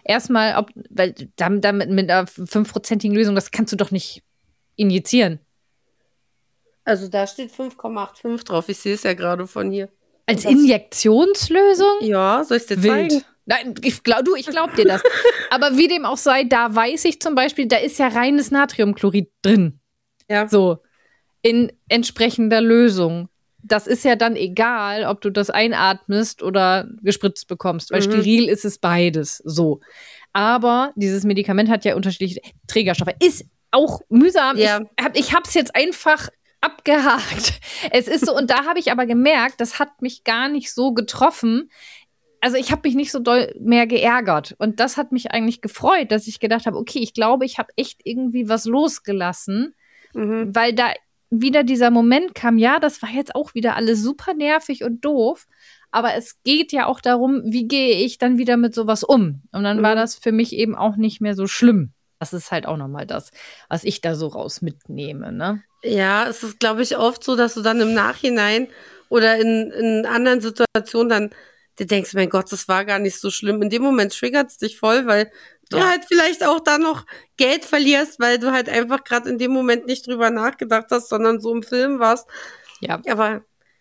erstmal, weil damit mit einer 5%igen Lösung, das kannst du doch nicht injizieren. Also da steht 5,85 drauf. Ich sehe es ja gerade von hier. Als Injektionslösung? Ja, soll ich dir Wild. zeigen? Nein, ich glaub dir das. Aber wie dem auch sei, da weiß ich zum Beispiel, da ist ja reines Natriumchlorid drin. Ja. So, in entsprechender Lösung. Das ist ja dann egal, ob du das einatmest oder gespritzt bekommst, weil steril ist es beides. So. Aber dieses Medikament hat ja unterschiedliche Trägerstoffe. Ist auch mühsam. Ja. Ich hab's jetzt einfach abgehakt. Es ist so, und da habe ich aber gemerkt, das hat mich gar nicht so getroffen. Also ich habe mich nicht so doll mehr geärgert. Und das hat mich eigentlich gefreut, dass ich gedacht habe, okay, ich glaube, ich habe echt irgendwie was losgelassen, weil da wieder dieser Moment kam, ja, das war jetzt auch wieder alles super nervig und doof, aber es geht ja auch darum, wie gehe ich dann wieder mit sowas um? Und dann war das für mich eben auch nicht mehr so schlimm. Das ist halt auch nochmal das, was ich da so raus mitnehme, ne? Ja, es ist, glaube ich, oft so, dass du dann im Nachhinein oder in anderen Situationen dann dir denkst, mein Gott, das war gar nicht so schlimm. In dem Moment triggert es dich voll, weil du halt vielleicht auch da noch Geld verlierst, weil du halt einfach gerade in dem Moment nicht drüber nachgedacht hast, sondern so im Film warst. Ja. Aber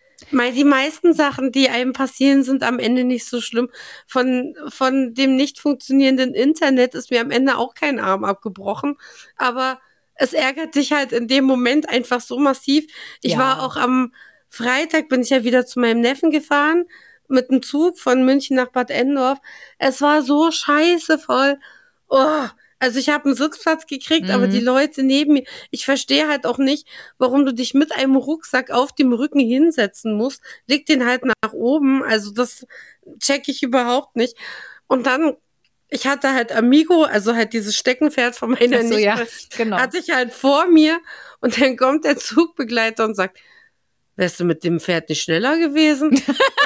die meisten Sachen, die einem passieren, sind am Ende nicht so schlimm. Von dem nicht funktionierenden Internet ist mir am Ende auch kein Arm abgebrochen. Aber es ärgert dich halt in dem Moment einfach so massiv. Ich war auch am Freitag, bin ich ja wieder zu meinem Neffen gefahren mit dem Zug von München nach Bad Endorf. Es war so scheiße voll. Oh, also ich habe einen Sitzplatz gekriegt, aber die Leute neben mir, ich verstehe halt auch nicht, warum du dich mit einem Rucksack auf dem Rücken hinsetzen musst. Leg den halt nach oben. Also das check ich überhaupt nicht. Und dann, ich hatte halt Amigo, also halt dieses Steckenpferd von meiner Nichte, genau. hatte ich halt vor mir und dann kommt der Zugbegleiter und sagt, wärst du mit dem Pferd nicht schneller gewesen?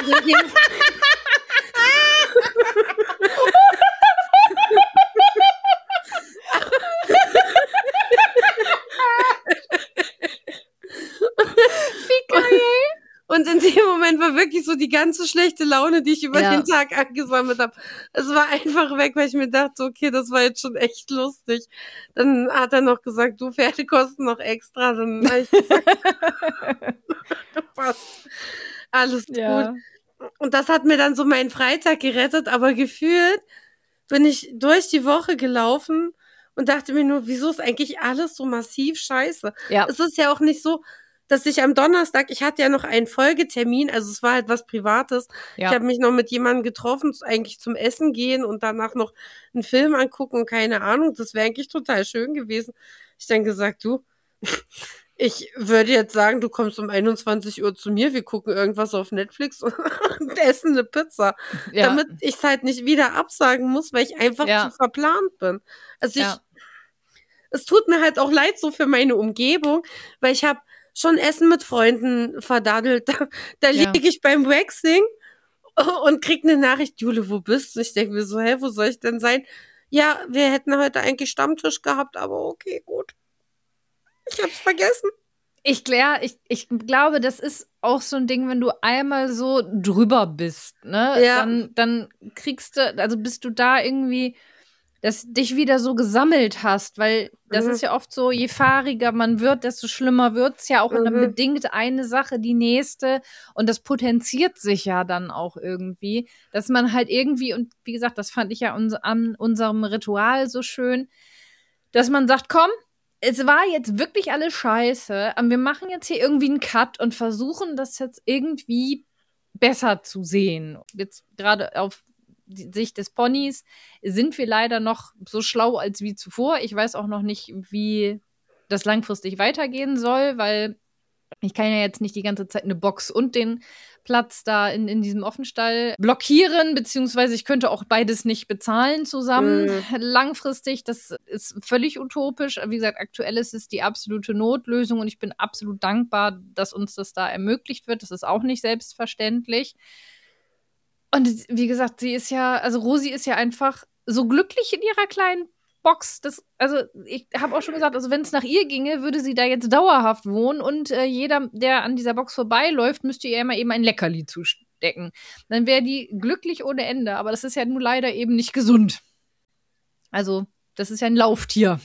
Wie geil! Und in dem Moment war wirklich so die ganze schlechte Laune, die ich über den Tag angesammelt habe. Es war einfach weg, weil ich mir dachte, okay, das war jetzt schon echt lustig. Dann hat er noch gesagt, du, Pferde kosten noch extra. Dann habe ich gesagt, passt. Alles gut. Und das hat mir dann so meinen Freitag gerettet, aber gefühlt bin ich durch die Woche gelaufen und dachte mir nur, wieso ist eigentlich alles so massiv scheiße? Ja. Es ist ja auch nicht so, dass ich am Donnerstag, ich hatte ja noch einen Folgetermin, also es war halt was Privates. Ja. Ich habe mich noch mit jemandem getroffen, eigentlich zum Essen gehen und danach noch einen Film angucken und keine Ahnung, das wäre eigentlich total schön gewesen. Ich dann gesagt, du, ich würde jetzt sagen, du kommst um 21 Uhr zu mir, wir gucken irgendwas auf Netflix und essen eine Pizza, damit ich es halt nicht wieder absagen muss, weil ich einfach zu verplant bin. Also es tut mir halt auch leid so für meine Umgebung, weil ich habe schon Essen mit Freunden verdaddelt. Da liege ich beim Waxing und krieg eine Nachricht, Jule, wo bist du? Ich denke mir so, wo soll ich denn sein? Ja, wir hätten heute eigentlich Stammtisch gehabt, aber okay, gut. Ich hab's vergessen. Ich glaube, das ist auch so ein Ding, wenn du einmal so drüber bist, ne? Ja. Dann kriegst du, also bist du da irgendwie, dass dich wieder so gesammelt hast, weil das ist ja oft so, je fahriger man wird, desto schlimmer wird's ja auch und dann bedingt eine Sache die nächste und das potenziert sich ja dann auch irgendwie, dass man halt irgendwie, und wie gesagt, das fand ich ja an unserem Ritual so schön, dass man sagt, komm, es war jetzt wirklich alles scheiße, aber wir machen jetzt hier irgendwie einen Cut und versuchen das jetzt irgendwie besser zu sehen. Jetzt gerade auf die Sicht des Ponys sind wir leider noch so schlau als wie zuvor. Ich weiß auch noch nicht, wie das langfristig weitergehen soll, weil ich kann ja jetzt nicht die ganze Zeit eine Box und den Platz da in diesem Offenstall blockieren, beziehungsweise ich könnte auch beides nicht bezahlen zusammen langfristig. Das ist völlig utopisch. Wie gesagt, aktuell ist es die absolute Notlösung und ich bin absolut dankbar, dass uns das da ermöglicht wird. Das ist auch nicht selbstverständlich. Und wie gesagt, Rosi ist ja einfach so glücklich in ihrer kleinen Box. Ich habe auch schon gesagt, also wenn es nach ihr ginge, würde sie da jetzt dauerhaft wohnen und jeder, der an dieser Box vorbeiläuft, müsste ihr immer eben ein Leckerli zustecken. Dann wäre die glücklich ohne Ende. Aber das ist ja nun leider eben nicht gesund. Also, das ist ja ein Lauftier.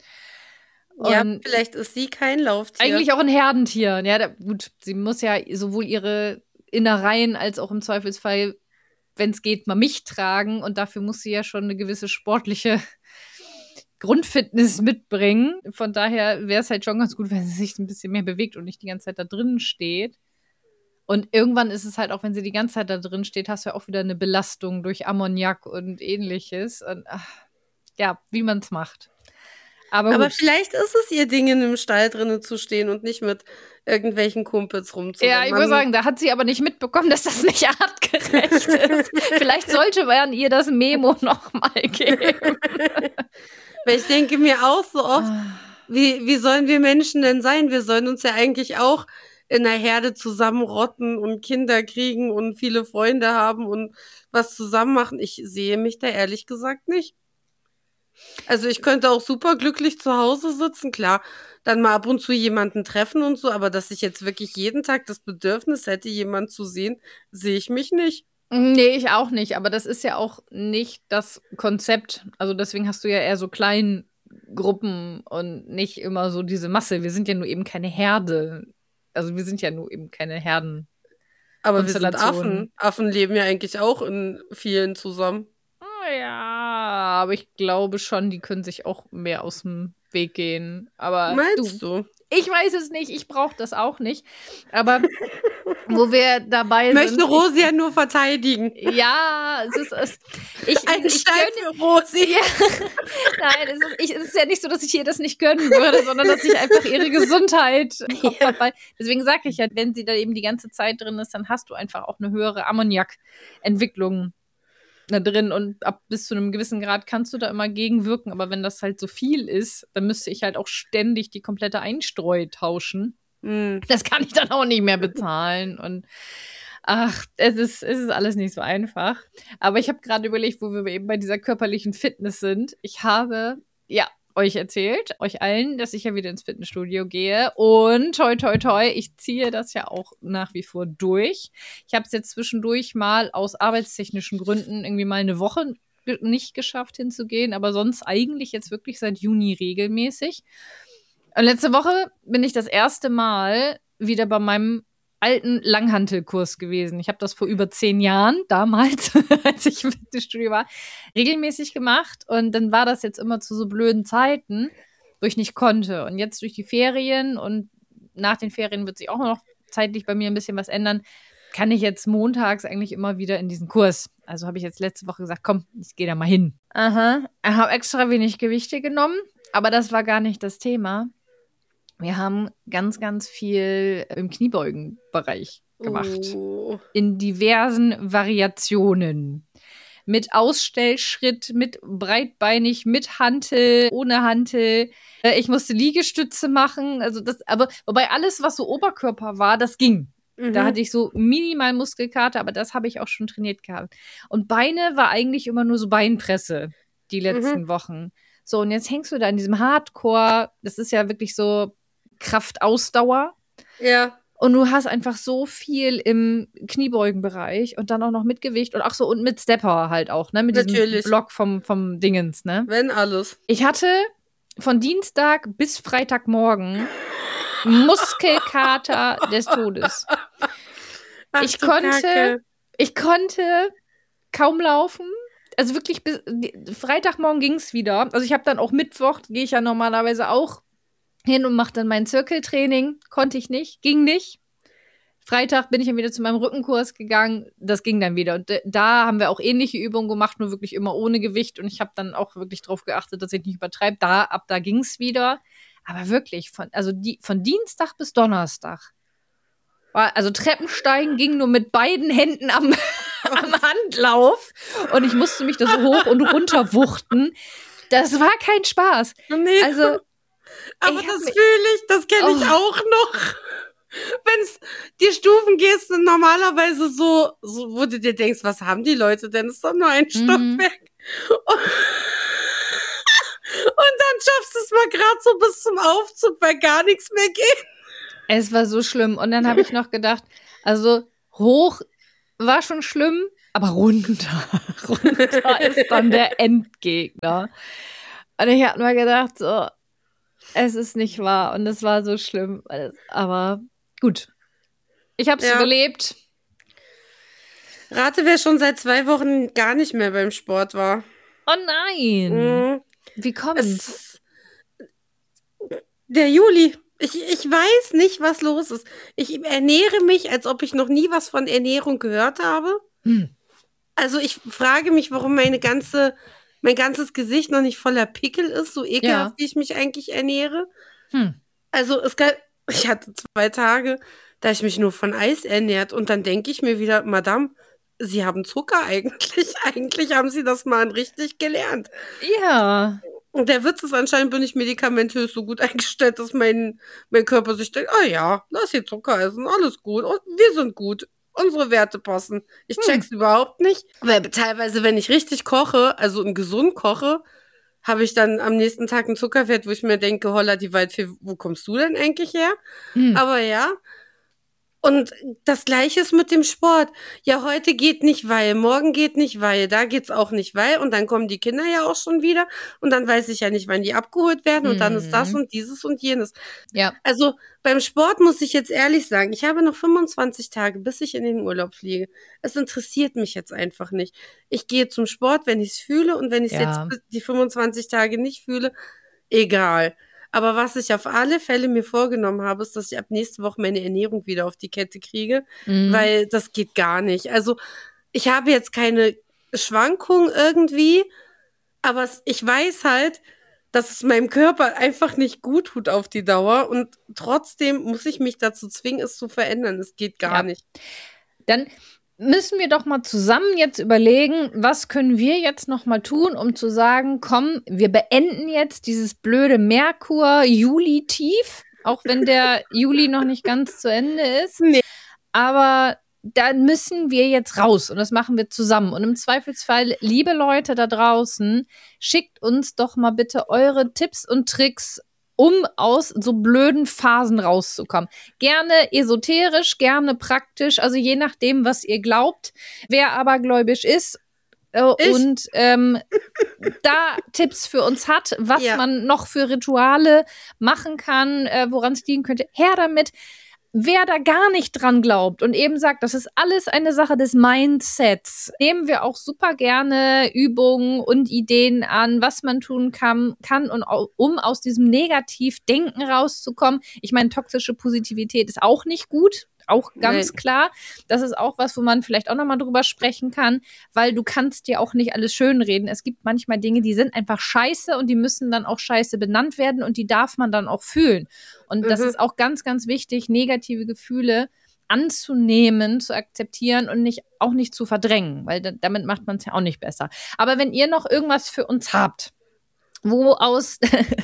Ja, vielleicht ist sie kein Lauftier. Eigentlich auch ein Herdentier. Ja, gut, sie muss ja sowohl ihre Innereien als auch im Zweifelsfall, wenn es geht, mal mich tragen. Und dafür muss sie ja schon eine gewisse sportliche Grundfitness mitbringen. Von daher wäre es halt schon ganz gut, wenn sie sich ein bisschen mehr bewegt und nicht die ganze Zeit da drin steht. Und irgendwann ist es halt auch, wenn sie die ganze Zeit da drin steht, hast du ja auch wieder eine Belastung durch Ammoniak und ähnliches. Und ja, wie man es macht. Aber vielleicht ist es ihr Ding, in einem Stall drinnen zu stehen und nicht mit irgendwelchen Kumpels rumzurennen. Ja, ich würde sagen, da hat sie aber nicht mitbekommen, dass das nicht artgerecht ist. Vielleicht sollte man ihr das Memo noch mal geben. Weil ich denke mir auch so oft, wie sollen wir Menschen denn sein? Wir sollen uns ja eigentlich auch in einer Herde zusammenrotten und Kinder kriegen und viele Freunde haben und was zusammen machen. Ich sehe mich da ehrlich gesagt nicht. Also ich könnte auch super glücklich zu Hause sitzen, klar, dann mal ab und zu jemanden treffen und so, aber dass ich jetzt wirklich jeden Tag das Bedürfnis hätte, jemanden zu sehen, sehe ich mich nicht. Nee, ich auch nicht, aber das ist ja auch nicht das Konzept. Also deswegen hast du ja eher so kleine Gruppen und nicht immer so diese Masse. Wir sind ja nur eben keine Herde. Also wir sind ja nur eben keine Herden. Aber wir sind Affen. Affen leben ja eigentlich auch in vielen zusammen. Ja, aber ich glaube schon, die können sich auch mehr aus dem Weg gehen. Aber meinst du? Ich weiß es nicht, ich brauche das auch nicht. Aber wo wir dabei sind. Möchte Rosi ja nur verteidigen. Ja, es ist. Ein Stein für Rosi. Ja, nein, es ist ja nicht so, dass ich ihr das nicht gönnen würde, sondern dass ich einfach ihre Gesundheit. Deswegen sage ich ja, wenn sie da eben die ganze Zeit drin ist, dann hast du einfach auch eine höhere Ammoniakentwicklung da drin und bis zu einem gewissen Grad kannst du da immer gegenwirken, aber wenn das halt so viel ist, dann müsste ich halt auch ständig die komplette Einstreu tauschen. Das kann ich dann auch nicht mehr bezahlen und es ist alles nicht so einfach. Aber ich habe gerade überlegt, wo wir eben bei dieser körperlichen Fitness sind. Ich habe, euch erzählt, euch allen, dass ich ja wieder ins Fitnessstudio gehe. Und toi, toi, toi, ich ziehe das ja auch nach wie vor durch. Ich habe es jetzt zwischendurch mal aus arbeitstechnischen Gründen irgendwie mal eine Woche nicht geschafft hinzugehen, aber sonst eigentlich jetzt wirklich seit Juni regelmäßig. Und letzte Woche bin ich das erste Mal wieder bei meinem alten Langhantelkurs gewesen. Ich habe das vor über 10 Jahren, damals, als ich im Fitnessstudio war, regelmäßig gemacht. Und dann war das jetzt immer zu so blöden Zeiten, wo ich nicht konnte. Und jetzt durch die Ferien und nach den Ferien wird sich auch noch zeitlich bei mir ein bisschen was ändern, kann ich jetzt montags eigentlich immer wieder in diesen Kurs. Also habe ich jetzt letzte Woche gesagt, komm, ich gehe da mal hin. Aha, ich habe extra wenig Gewichte genommen, aber das war gar nicht das Thema. Wir haben ganz, ganz viel im Kniebeugenbereich gemacht. In diversen Variationen. Mit Ausstellschritt, mit breitbeinig, mit Hantel, ohne Hantel. Ich musste Liegestütze machen. Also aber wobei alles, was so Oberkörper war, das ging. Da hatte ich so minimal Muskelkater, aber das habe ich auch schon trainiert gehabt. Und Beine war eigentlich immer nur so Beinpresse die letzten Wochen. So, und jetzt hängst du da in diesem Hardcore. Das ist ja wirklich so Kraftausdauer. Ja. Und du hast einfach so viel im Kniebeugenbereich und dann auch noch mit Gewicht und auch so und mit Stepper halt auch, ne? Mit diesem Block vom Dingens, ne? Wenn alles. Ich hatte von Dienstag bis Freitagmorgen Muskelkater des Todes. Ich konnte kaum laufen. Also wirklich, Freitagmorgen ging es wieder. Also ich habe dann auch Mittwoch, gehe ich ja normalerweise auch hin und mache dann mein Zirkeltraining. Konnte ich nicht, ging nicht. Freitag bin ich dann wieder zu meinem Rückenkurs gegangen. Das ging dann wieder. Und da haben wir auch ähnliche Übungen gemacht, nur wirklich immer ohne Gewicht. Und ich habe dann auch wirklich darauf geachtet, dass ich nicht übertreibe. Ab da ging es wieder. Aber wirklich, von Dienstag bis Donnerstag. Also Treppensteigen ging nur mit beiden Händen am Handlauf. Und ich musste mich da so hoch und runter wuchten. Das war kein Spaß. Nee. Also, aber das fühle ich, das kenne ich auch noch. Wenn's die Stufen gehst und normalerweise so, wo du dir denkst, was haben die Leute denn? Das ist doch nur ein Stockwerk. Und dann schaffst du es mal gerade so bis zum Aufzug, weil gar nichts mehr geht. Es war so schlimm. Und dann habe ich noch gedacht, also hoch war schon schlimm, Aber runter ist dann der Endgegner. Und ich habe mir gedacht, so, es ist nicht wahr. Und es war so schlimm. Aber gut. Ich habe es überlebt. Rate, wer schon seit 2 Wochen gar nicht mehr beim Sport war. Oh nein. Wie kommt's? Der Juli. Ich weiß nicht, was los ist. Ich ernähre mich, als ob ich noch nie was von Ernährung gehört habe. Also ich frage mich, warum mein ganzes Gesicht noch nicht voller Pickel ist, so ekelhaft, wie ich mich eigentlich ernähre. Also ich hatte 2 Tage, da ich mich nur von Eis ernährt und dann denke ich mir wieder, Madame, Sie haben Zucker eigentlich. Eigentlich haben Sie das mal richtig gelernt. Ja. Und der Witz ist, anscheinend bin ich medikamentös so gut eingestellt, dass mein Körper sich denkt, ah ja, lass sie Zucker essen, alles gut. Und wir sind gut. Unsere Werte passen. Ich check's überhaupt nicht. Weil teilweise, wenn ich richtig koche, also gesund koche, habe ich dann am nächsten Tag einen Zuckerwert, wo ich mir denke, holla die Waldfee, wo kommst du denn eigentlich her? Aber ja. Und das Gleiche ist mit dem Sport. Ja, heute geht nicht, weil, morgen geht nicht, weil, da geht's auch nicht, weil. Und dann kommen die Kinder ja auch schon wieder. Und dann weiß ich ja nicht, wann die abgeholt werden. Und dann ist das und dieses und jenes. Ja. Also beim Sport muss ich jetzt ehrlich sagen, ich habe noch 25 Tage, bis ich in den Urlaub fliege. Es interessiert mich jetzt einfach nicht. Ich gehe zum Sport, wenn ich es fühle. Und wenn ich es jetzt die 25 Tage nicht fühle, egal. Aber was ich auf alle Fälle mir vorgenommen habe, ist, dass ich ab nächste Woche meine Ernährung wieder auf die Kette kriege, weil das geht gar nicht. Also ich habe jetzt keine Schwankung irgendwie, aber ich weiß halt, dass es meinem Körper einfach nicht gut tut auf die Dauer und trotzdem muss ich mich dazu zwingen, es zu verändern. Es geht gar nicht. Dann müssen wir doch mal zusammen jetzt überlegen, was können wir jetzt noch mal tun, um zu sagen, komm, wir beenden jetzt dieses blöde Merkur-Juli-Tief, auch wenn der Juli noch nicht ganz zu Ende ist. Nee. Aber dann müssen wir jetzt raus und das machen wir zusammen. Und im Zweifelsfall, liebe Leute da draußen, schickt uns doch mal bitte eure Tipps und Tricks, um aus so blöden Phasen rauszukommen. Gerne esoterisch, gerne praktisch, also je nachdem, was ihr glaubt. Wer aber gläubisch ist und da Tipps für uns hat, was man noch für Rituale machen kann, woran es liegen könnte, her damit. Wer da gar nicht dran glaubt und eben sagt, das ist alles eine Sache des Mindsets, nehmen wir auch super gerne Übungen und Ideen an, was man tun kann und um aus diesem Negativdenken rauszukommen. Ich meine, toxische Positivität ist auch nicht gut. Auch ganz klar. Das ist auch was, wo man vielleicht auch nochmal drüber sprechen kann, weil du kannst dir auch nicht alles schönreden. Es gibt manchmal Dinge, die sind einfach scheiße und die müssen dann auch scheiße benannt werden und die darf man dann auch fühlen. Und das ist auch ganz, ganz wichtig, negative Gefühle anzunehmen, zu akzeptieren und auch nicht zu verdrängen, weil damit macht man es ja auch nicht besser. Aber wenn ihr noch irgendwas für uns habt, wo aus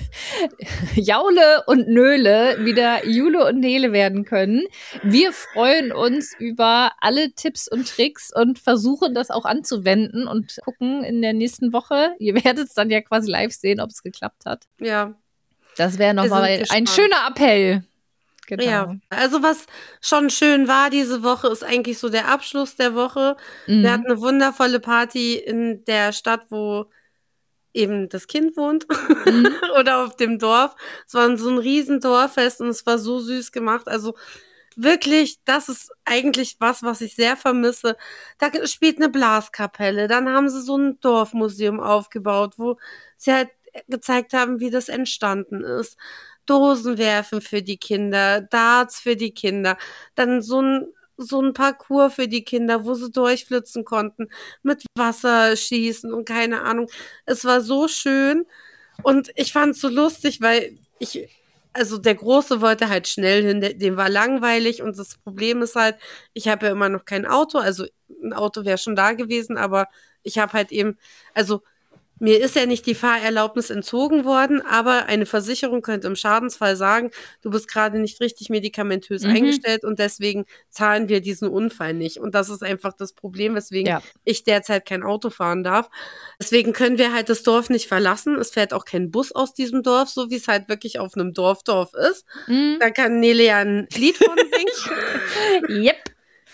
Jaule und Nöle wieder Jule und Nele werden können. Wir freuen uns über alle Tipps und Tricks und versuchen das auch anzuwenden und gucken in der nächsten Woche. Ihr werdet es dann ja quasi live sehen, ob es geklappt hat. Ja. Das wäre nochmal ein schöner Appell. Genau. Ja, also was schon schön war diese Woche, ist eigentlich so der Abschluss der Woche. Wir hatten eine wundervolle Party in der Stadt, wo eben das Kind wohnt oder auf dem Dorf. Es war so ein riesen Dorffest und es war so süß gemacht. Also wirklich, das ist eigentlich was ich sehr vermisse. Da spielt eine Blaskapelle, dann haben sie so ein Dorfmuseum aufgebaut, wo sie halt gezeigt haben, wie das entstanden ist. Dosenwerfen für die Kinder, Darts für die Kinder, dann so ein Parcours für die Kinder, wo sie durchflitzen konnten, mit Wasser schießen und keine Ahnung. Es war so schön und ich fand es so lustig, weil also der Große wollte halt schnell hin, dem war langweilig und das Problem ist halt, ich habe ja immer noch kein Auto, also ein Auto wäre schon da gewesen, aber ich habe halt eben, also mir ist ja nicht die Fahrerlaubnis entzogen worden, aber eine Versicherung könnte im Schadensfall sagen, du bist gerade nicht richtig medikamentös eingestellt und deswegen zahlen wir diesen Unfall nicht. Und das ist einfach das Problem, weswegen ich derzeit kein Auto fahren darf. Deswegen können wir halt das Dorf nicht verlassen. Es fährt auch kein Bus aus diesem Dorf, so wie es halt wirklich auf einem Dorf ist. Da kann Nele ja ein Lied von singen. Yep.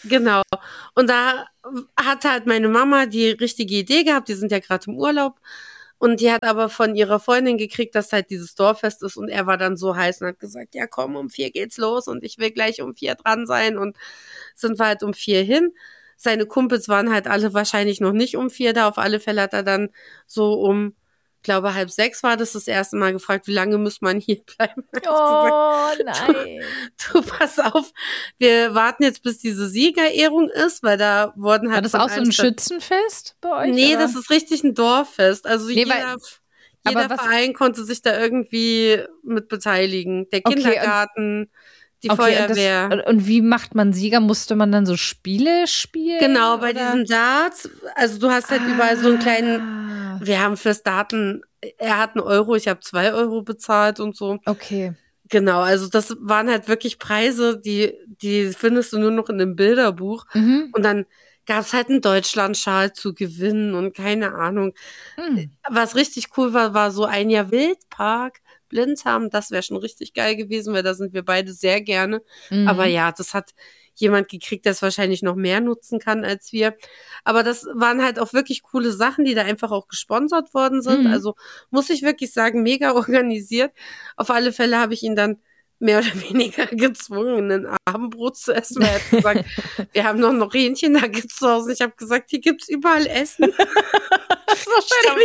Genau. Und da hat halt meine Mama die richtige Idee gehabt, die sind ja gerade im Urlaub. Und die hat aber von ihrer Freundin gekriegt, dass halt dieses Dorffest ist. Und er war dann so heiß und hat gesagt, ja komm, um 4 geht's los und ich will gleich um 4 dran sein. Und sind wir halt um 4 hin. Seine Kumpels waren halt alle wahrscheinlich noch nicht um 4 da. Auf alle Fälle hat er dann so um, glaube 5:30 war das erste Mal gefragt, wie lange muss man hier bleiben? Oh nein. Du, pass auf, wir warten jetzt, bis diese Siegerehrung ist, weil da wurden halt. War das auch so ein Schützenfest bei euch? Nee, oder? das ist richtig ein Dorffest. Also Nee, jeder was- Verein konnte sich da irgendwie mit beteiligen. Der Okay, Kindergarten, die Okay, Feuerwehr. und wie macht man Sieger? Musste man dann so Spiele spielen? Genau, bei oder? diesen Darts, also du hast halt überall so einen kleinen, Ah, wir haben fürs Daten, er hat 1 Euro, ich habe 2 Euro bezahlt und so. Okay. Genau, also das waren halt wirklich Preise, die findest du nur noch in dem Bilderbuch. Mhm. Und dann gab's halt einen Deutschlandschal zu gewinnen und keine Ahnung. Mhm. Was richtig cool war, war so ein Jahr Wildpark, Blinddarm. Das wäre schon richtig geil gewesen, weil da sind wir beide sehr gerne. Mhm. Aber ja, das hat jemand gekriegt, der es wahrscheinlich noch mehr nutzen kann als wir. Aber das waren halt auch wirklich coole Sachen, die da einfach auch gesponsert worden sind. Mhm. Also muss ich wirklich sagen, mega organisiert. Auf alle Fälle habe ich ihn dann mehr oder weniger gezwungen, ein Abendbrot zu essen. Er hat gesagt, wir haben noch Hähnchennuggets zu Hause. Ich habe gesagt, hier gibt's überall Essen. So schön,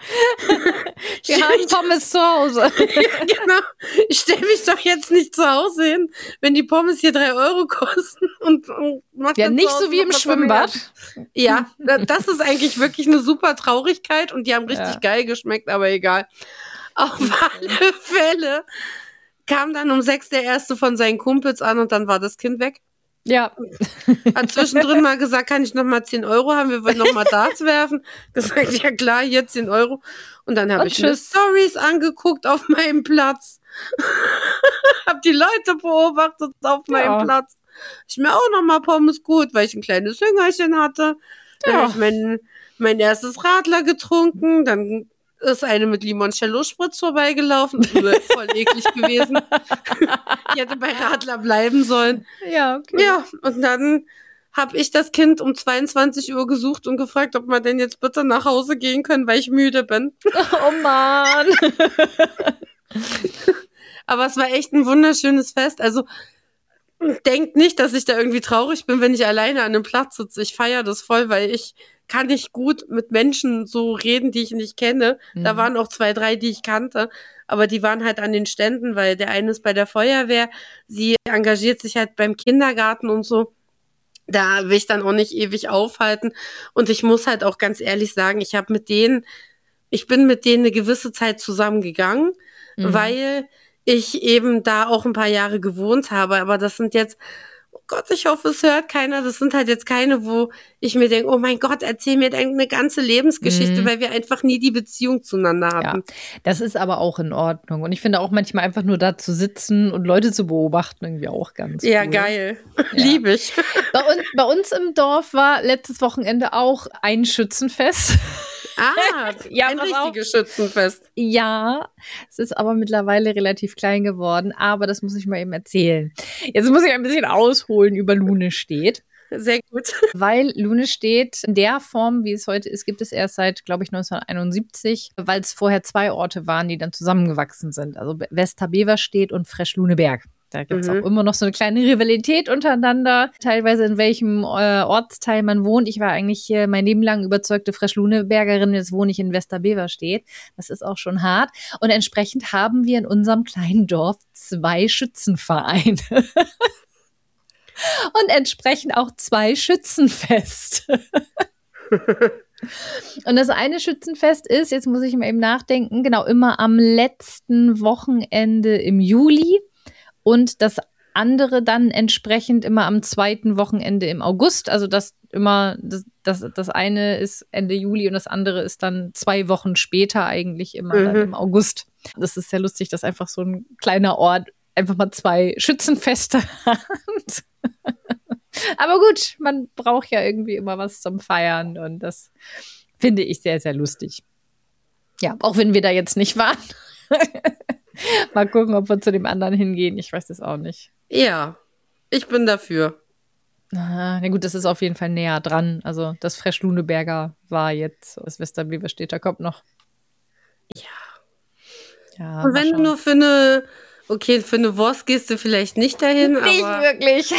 wir haben Pommes zu Hause. Ja, genau. Ich stelle mich doch jetzt nicht zu Hause hin, wenn die Pommes hier 3 Euro kosten und mach Ja, dann nicht zu Hause so wie noch im was Schwimmbad. mehr. Ja, das ist eigentlich wirklich eine super Traurigkeit und die haben richtig geil geschmeckt, aber egal. Auf alle Fälle kam dann um 6 der erste von seinen Kumpels an und dann war das Kind weg. Ja. Hat zwischendrin mal gesagt, kann ich noch mal 10 Euro haben? Wir wollen noch mal Darts werfen. Gesagt, ja klar, hier 10 Euro. Und dann habe ich mir Stories angeguckt auf meinem Platz. Hab die Leute beobachtet auf meinem Platz. Ich mir auch noch mal Pommes gut, weil ich ein kleines Hüngerchen hatte. Dann habe ich mein erstes Radler getrunken. Dann ist eine mit Limoncello-Spritz vorbeigelaufen. Voll eklig gewesen. Ich hätte bei Radler bleiben sollen. Ja, okay. Ja, und dann habe ich das Kind um 22 Uhr gesucht und gefragt, ob wir denn jetzt bitte nach Hause gehen können, weil ich müde bin. Oh Mann. Aber es war echt ein wunderschönes Fest. Also denkt nicht, dass ich da irgendwie traurig bin, wenn ich alleine an einem Platz sitze. Ich feiere das voll, weil ich kann nicht gut mit Menschen so reden, die ich nicht kenne. Da waren auch 2, 3, die ich kannte. Aber die waren halt an den Ständen, weil der eine ist bei der Feuerwehr. Sie engagiert sich halt beim Kindergarten und so. Da will ich dann auch nicht ewig aufhalten. Und ich muss halt auch ganz ehrlich sagen, ich bin mit denen eine gewisse Zeit zusammengegangen, weil ich eben da auch ein paar Jahre gewohnt habe. Aber das sind jetzt, oh Gott, ich hoffe, es hört keiner. Das sind halt jetzt keine, wo ich mir denke, oh mein Gott, erzähl mir eine ganze Lebensgeschichte, weil wir einfach nie die Beziehung zueinander hatten. Ja, das ist aber auch in Ordnung. Und ich finde auch manchmal einfach nur da zu sitzen und Leute zu beobachten irgendwie auch ganz Ja, cool. geil. Ja. Liebe ich. Bei uns im Dorf war letztes Wochenende auch ein Schützenfest. Ah, ja, ein richtiges Schützenfest. Ja, es ist aber mittlerweile relativ klein geworden, aber das muss ich mal eben erzählen. Jetzt muss ich ein bisschen ausholen über Lunestedt. Sehr gut. Weil Lunestedt in der Form, wie es heute ist, gibt es erst seit, glaube ich, 1971, weil es vorher 2 Orte waren, die dann zusammengewachsen sind. Also Westerbeverstedt und Fresch-Luneberg. Da gibt es auch immer noch so eine kleine Rivalität untereinander, teilweise in welchem Ortsteil man wohnt. Ich war eigentlich mein Leben lang überzeugte Fresch-Lunebergerin, jetzt wohne ich in Westerbeverstedt. Das ist auch schon hart. Und entsprechend haben wir in unserem kleinen Dorf 2 Schützenvereine. Und entsprechend auch 2 Schützenfeste. Und das eine Schützenfest ist, jetzt muss ich mal eben nachdenken, genau, immer am letzten Wochenende im Juli. Und das andere dann entsprechend immer am 2. Wochenende im August. Also das eine ist Ende Juli und das andere ist dann 2 Wochen später eigentlich immer dann im August. Das ist sehr lustig, dass einfach so ein kleiner Ort einfach mal 2 Schützenfeste hat. Aber gut, man braucht ja irgendwie immer was zum Feiern und das finde ich sehr, sehr lustig. Ja, auch wenn wir da jetzt nicht waren. Mal gucken, ob wir zu dem anderen hingehen. Ich weiß es auch nicht. Ja, ich bin dafür. Na gut, das ist auf jeden Fall näher dran. Also das Fresh-Luneberger war jetzt, das Westerbever steht, da kommt noch. Ja, Und wenn du nur für eine Wurst gehst du vielleicht nicht dahin, nicht aber wirklich.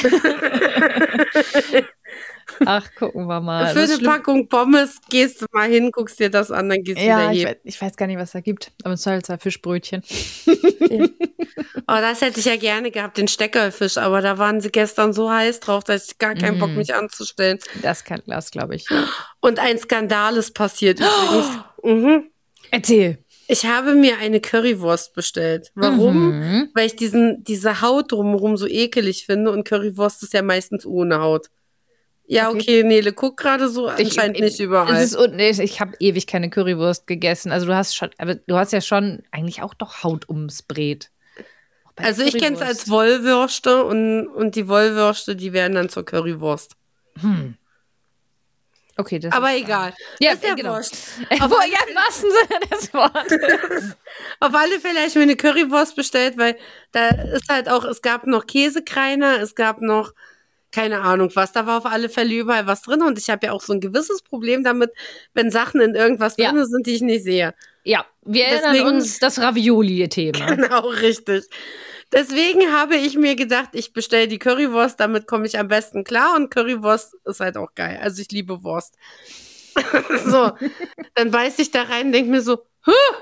Ach, gucken wir mal. für eine Packung Pommes gehst du mal hin, guckst dir das an, dann gehst du wieder hin. Ich weiß gar nicht, was da gibt. Aber es soll halt Fischbrötchen. Ja. Oh, das hätte ich ja gerne gehabt, den Steckerfisch, aber da waren sie gestern so heiß drauf, dass ich gar keinen Bock, mich anzustellen. Das glaube ich. Ja. Und ein Skandal ist passiert übrigens. Erzähl. Ich habe mir eine Currywurst bestellt. Warum? Weil ich diese Haut drumherum so ekelig finde und Currywurst ist ja meistens ohne Haut. Ja, okay, Nele, guck gerade so, anscheinend nicht überall. Ich habe ewig keine Currywurst gegessen. Also du hast ja schon eigentlich auch doch Haut ums Brät. Also ich kenne es als Wollwürste und die Wollwürste, die werden dann zur Currywurst. Okay, das aber ist egal. Ja, ist ja genau. wurscht. Im wahrsten Sinne des Wortes. Auf alle Fälle habe ich mir eine Currywurst bestellt, weil da ist halt auch, es gab noch Käsekreiner, es gab noch keine Ahnung was, da war auf alle Fälle überall was drin und ich habe ja auch so ein gewisses Problem damit, wenn Sachen in irgendwas drin sind, die ich nicht sehe. Ja, wir erinnern uns das Ravioli-Thema. Genau, richtig. Deswegen habe ich mir gedacht, ich bestelle die Currywurst, damit komme ich am besten klar und Currywurst ist halt auch geil. Also ich liebe Wurst. So, dann beiß ich da rein und denke mir so,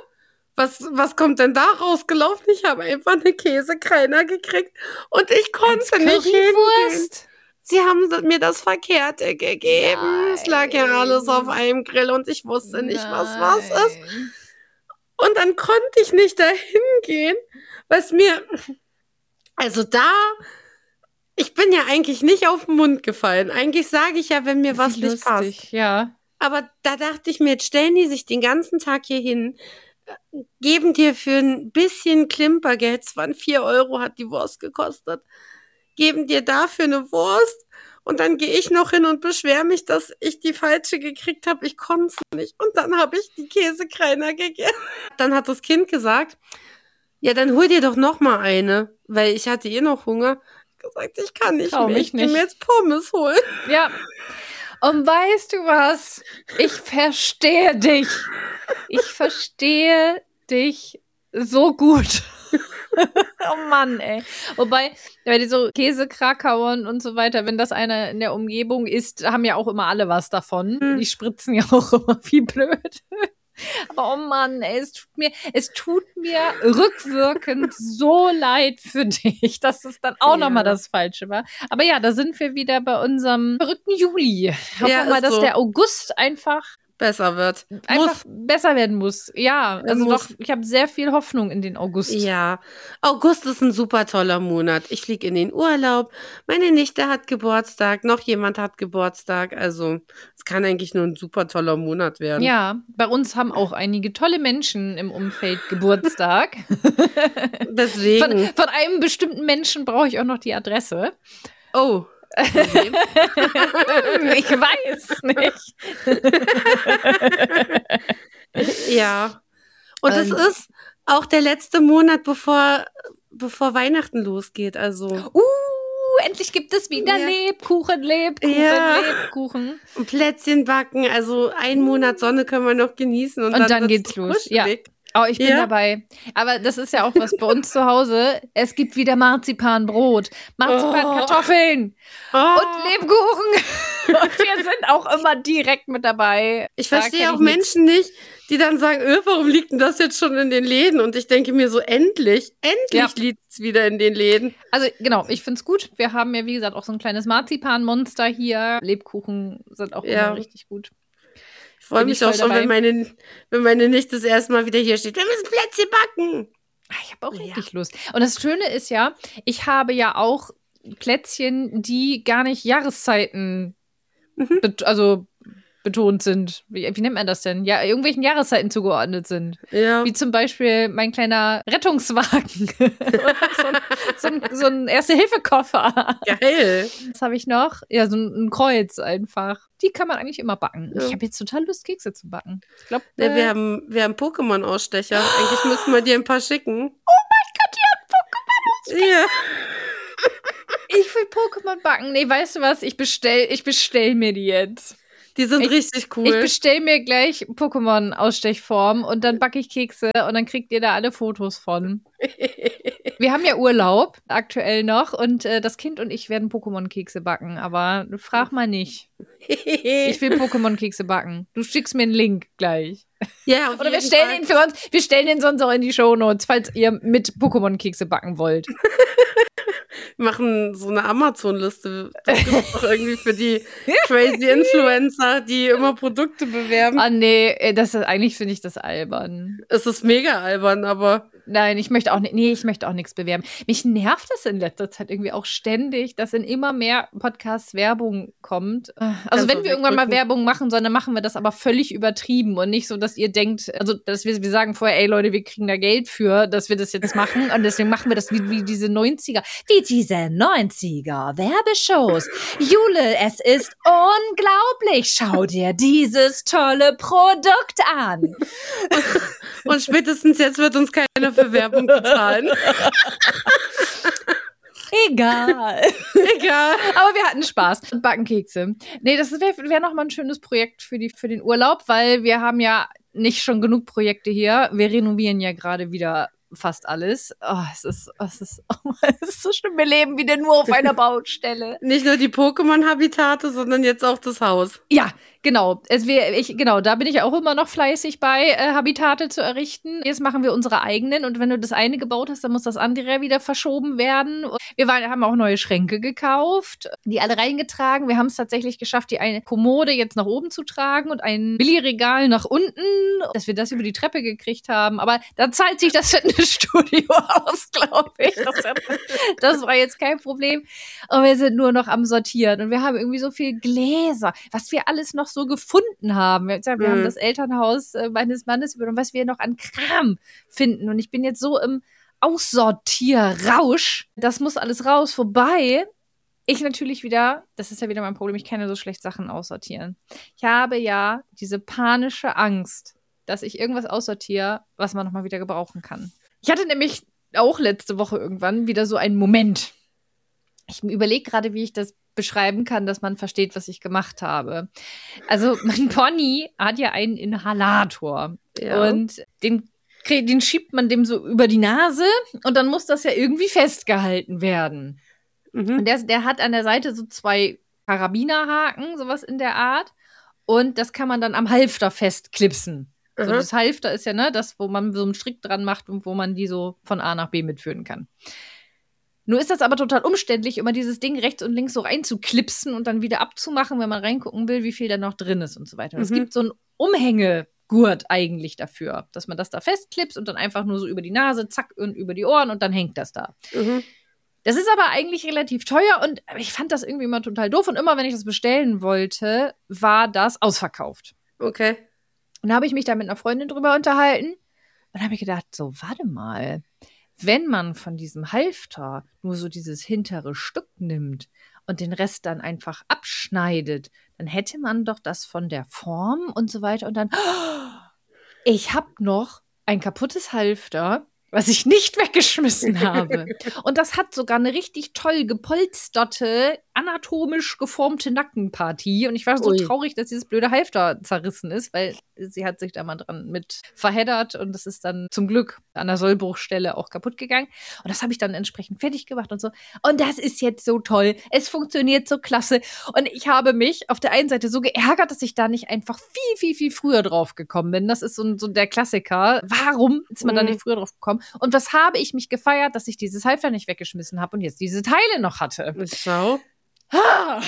was kommt denn da rausgelaufen? Ich habe einfach eine Käsekreiner gekriegt und ich konnte nicht hingehen. Sie haben mir das Verkehrte gegeben. Nein. Es lag ja alles auf einem Grill und ich wusste nicht, was ist. Und dann konnte ich nicht dahin gehen, was mir, also ich bin ja eigentlich nicht auf den Mund gefallen. Eigentlich sage ich ja, wenn mir was nicht passt. Ja. Aber da dachte ich mir, jetzt stellen die sich den ganzen Tag hier hin, geben dir für ein bisschen Klimpergeld, es waren 4 € hat die Wurst gekostet, geben dir dafür eine Wurst und dann gehe ich noch hin und beschwere mich, dass ich die falsche gekriegt habe. Ich konnte es nicht. Und dann habe ich die Käsekreiner gegessen. Dann hat das Kind gesagt, ja, dann hol dir doch noch mal eine, weil ich hatte noch Hunger. Gesagt, ich kann nicht mehr, ich gehe mir jetzt Pommes holen. Ja, und weißt du was? Ich verstehe dich. Ich verstehe dich so gut. Oh Mann, ey. Wobei, bei so Käsekrakauern und so weiter, wenn das einer in der Umgebung isst, haben ja auch immer alle was davon. Die spritzen ja auch immer wie blöd. Aber oh Mann, ey, es tut mir rückwirkend so leid für dich, dass es dann auch nochmal das Falsche war. Aber ja, da sind wir wieder bei unserem verrückten Juli. Hoffen wir mal, dass der August einfach besser wird. Besser werden muss. Ja, also doch, ich habe sehr viel Hoffnung in den August. Ja, August ist ein super toller Monat. Ich fliege in den Urlaub. Meine Nichte hat Geburtstag. Noch jemand hat Geburtstag. Also es kann eigentlich nur ein super toller Monat werden. Ja, bei uns haben auch einige tolle Menschen im Umfeld Geburtstag. Deswegen. Von einem bestimmten Menschen brauche ich auch noch die Adresse. Oh. Ich weiß nicht. Ja. Und es ist auch der letzte Monat, bevor Weihnachten losgeht. Also. Endlich gibt es wieder Lebkuchen. Lebkuchen. Und Plätzchen backen. Also einen Monat Sonne können wir noch genießen. Und dann geht's los. Ja. Oh, ich bin dabei. Aber das ist ja auch was bei uns zu Hause. Es gibt wieder Marzipanbrot, Marzipankartoffeln und Lebkuchen. Und wir sind auch immer direkt mit dabei. Ich verstehe auch Menschen nicht, die dann sagen, warum liegt denn das jetzt schon in den Läden? Und ich denke mir so, endlich liegt es wieder in den Läden. Also genau, ich finde es gut. Wir haben ja, wie gesagt, auch so ein kleines Marzipanmonster hier. Lebkuchen sind auch immer richtig gut. Ich freue mich auch schon, wenn meine Nichte das erste Mal wieder hier steht. Wir müssen Plätzchen backen. Ich habe auch richtig Lust. Und das Schöne ist ja, ich habe ja auch Plätzchen, die gar nicht Jahreszeiten betont sind. Wie nennt man das denn? Ja, irgendwelchen Jahreszeiten zugeordnet sind. Ja. Wie zum Beispiel mein kleiner Rettungswagen. so ein Erste-Hilfe-Koffer. Geil. Was habe ich noch? Ja, so ein Kreuz einfach. Die kann man eigentlich immer backen. Ja. Ich habe jetzt total Lust, Kekse zu backen. Ich glaube, wir haben Pokémon-Ausstecher. Eigentlich müssten wir dir ein paar schicken. Oh mein Gott, die haben Pokémon-Ausstecher. Ja. Ich will Pokémon backen. Nee, weißt du was? Ich bestell mir die jetzt. Die sind richtig cool. Ich bestell mir gleich Pokémon-Ausstechform und dann backe ich Kekse und dann kriegt ihr da alle Fotos von. Wir haben ja Urlaub aktuell noch und das Kind und ich werden Pokémon-Kekse backen, aber frag mal nicht. Ich will Pokémon-Kekse backen. Du schickst mir einen Link gleich. Ja, oder wir stellen den für uns, wir stellen den sonst auch in die Shownotes, falls ihr mit Pokémon-Kekse backen wollt. Wir machen so eine Amazon-Liste. Das gibt es doch irgendwie für die crazy Influencer, die immer Produkte bewerben. Ah, nee, eigentlich finde ich das albern. Es ist mega albern, aber. Nein, ich möchte auch nichts bewerben. Mich nervt das in letzter Zeit irgendwie auch ständig, dass in immer mehr Podcasts Werbung kommt. Also wenn wir irgendwann mal Werbung machen sollen, dann machen wir das aber völlig übertrieben und nicht so, dass ihr denkt, also dass wir sagen vorher, ey Leute, wir kriegen da Geld für, dass wir das jetzt machen und deswegen machen wir das wie diese 90er. Wie diese 90er Werbeshows. Jule, es ist unglaublich. Schau dir dieses tolle Produkt an. Und spätestens jetzt wird uns keiner für Werbung bezahlen. Egal. Aber wir hatten Spaß. Und backen Kekse. Nee, das wäre noch mal ein schönes Projekt für den Urlaub, weil wir haben ja nicht schon genug Projekte hier. Wir renovieren ja gerade wieder fast alles. Oh, es ist so schlimm. Wir leben wieder nur auf einer Baustelle. Nicht nur die Pokémon-Habitate, sondern jetzt auch das Haus. Ja, genau. Da bin ich auch immer noch fleißig bei, Habitate zu errichten. Jetzt machen wir unsere eigenen und wenn du das eine gebaut hast, dann muss das andere wieder verschoben werden. Haben auch neue Schränke gekauft, die alle reingetragen. Wir haben es tatsächlich geschafft, die eine Kommode jetzt nach oben zu tragen und ein Billigregal nach unten, dass wir das über die Treppe gekriegt haben. Aber da zahlt sich das Fitnessstudio aus, glaube ich. Das war jetzt kein Problem. Und wir sind nur noch am Sortieren und wir haben irgendwie so viel Gläser, was wir alles noch so gefunden haben. Wir haben das Elternhaus meines Mannes übernommen, was wir noch an Kram finden. Und ich bin jetzt so im Aussortierrausch. Das muss alles raus. Wobei ich natürlich wieder, das ist ja wieder mein Problem, ich kann ja so schlecht Sachen aussortieren. Ich habe ja diese panische Angst, dass ich irgendwas aussortiere, was man nochmal wieder gebrauchen kann. Ich hatte nämlich auch letzte Woche irgendwann wieder so einen Moment. Ich überlege gerade, wie ich das beschreiben kann, dass man versteht, was ich gemacht habe. Also mein Pony hat ja einen Inhalator und den schiebt man dem so über die Nase und dann muss das ja irgendwie festgehalten werden. Und der hat an der Seite so 2 Karabinerhaken, sowas in der Art. Und das kann man dann am Halfter festklipsen. So, das Halfter ist ja das, wo man so einen Strick dran macht und wo man die so von A nach B mitführen kann. Nur ist das aber total umständlich, immer dieses Ding rechts und links so reinzuklipsen und dann wieder abzumachen, wenn man reingucken will, wie viel da noch drin ist und so weiter. Und es gibt so einen Umhängegurt eigentlich dafür, dass man das da festklipst und dann einfach nur so über die Nase, zack, und über die Ohren und dann hängt das da. Das ist aber eigentlich relativ teuer und ich fand das irgendwie immer total doof und immer, wenn ich das bestellen wollte, war das ausverkauft. Okay. Und da habe ich mich da mit einer Freundin drüber unterhalten und habe ich gedacht, so, warte mal, wenn man von diesem Halfter nur so dieses hintere Stück nimmt und den Rest dann einfach abschneidet, dann hätte man doch das von der Form und so weiter und dann, ich habe noch ein kaputtes Halfter, was ich nicht weggeschmissen habe. Und das hat sogar eine richtig toll gepolsterte, anatomisch geformte Nackenpartie. Und ich war so traurig, dass dieses blöde Halfter zerrissen ist, weil sie hat sich da mal dran mit verheddert und das ist dann zum Glück an der Sollbruchstelle auch kaputt gegangen. Und das habe ich dann entsprechend fertig gemacht und so. Und das ist jetzt so toll. Es funktioniert so klasse. Und ich habe mich auf der einen Seite so geärgert, dass ich da nicht einfach viel, viel, viel früher drauf gekommen bin. Das ist so der Klassiker. Warum ist man da nicht früher drauf gekommen? Und was habe ich mich gefeiert, dass ich dieses Halfter nicht weggeschmissen habe und jetzt diese Teile noch hatte. Schau. Das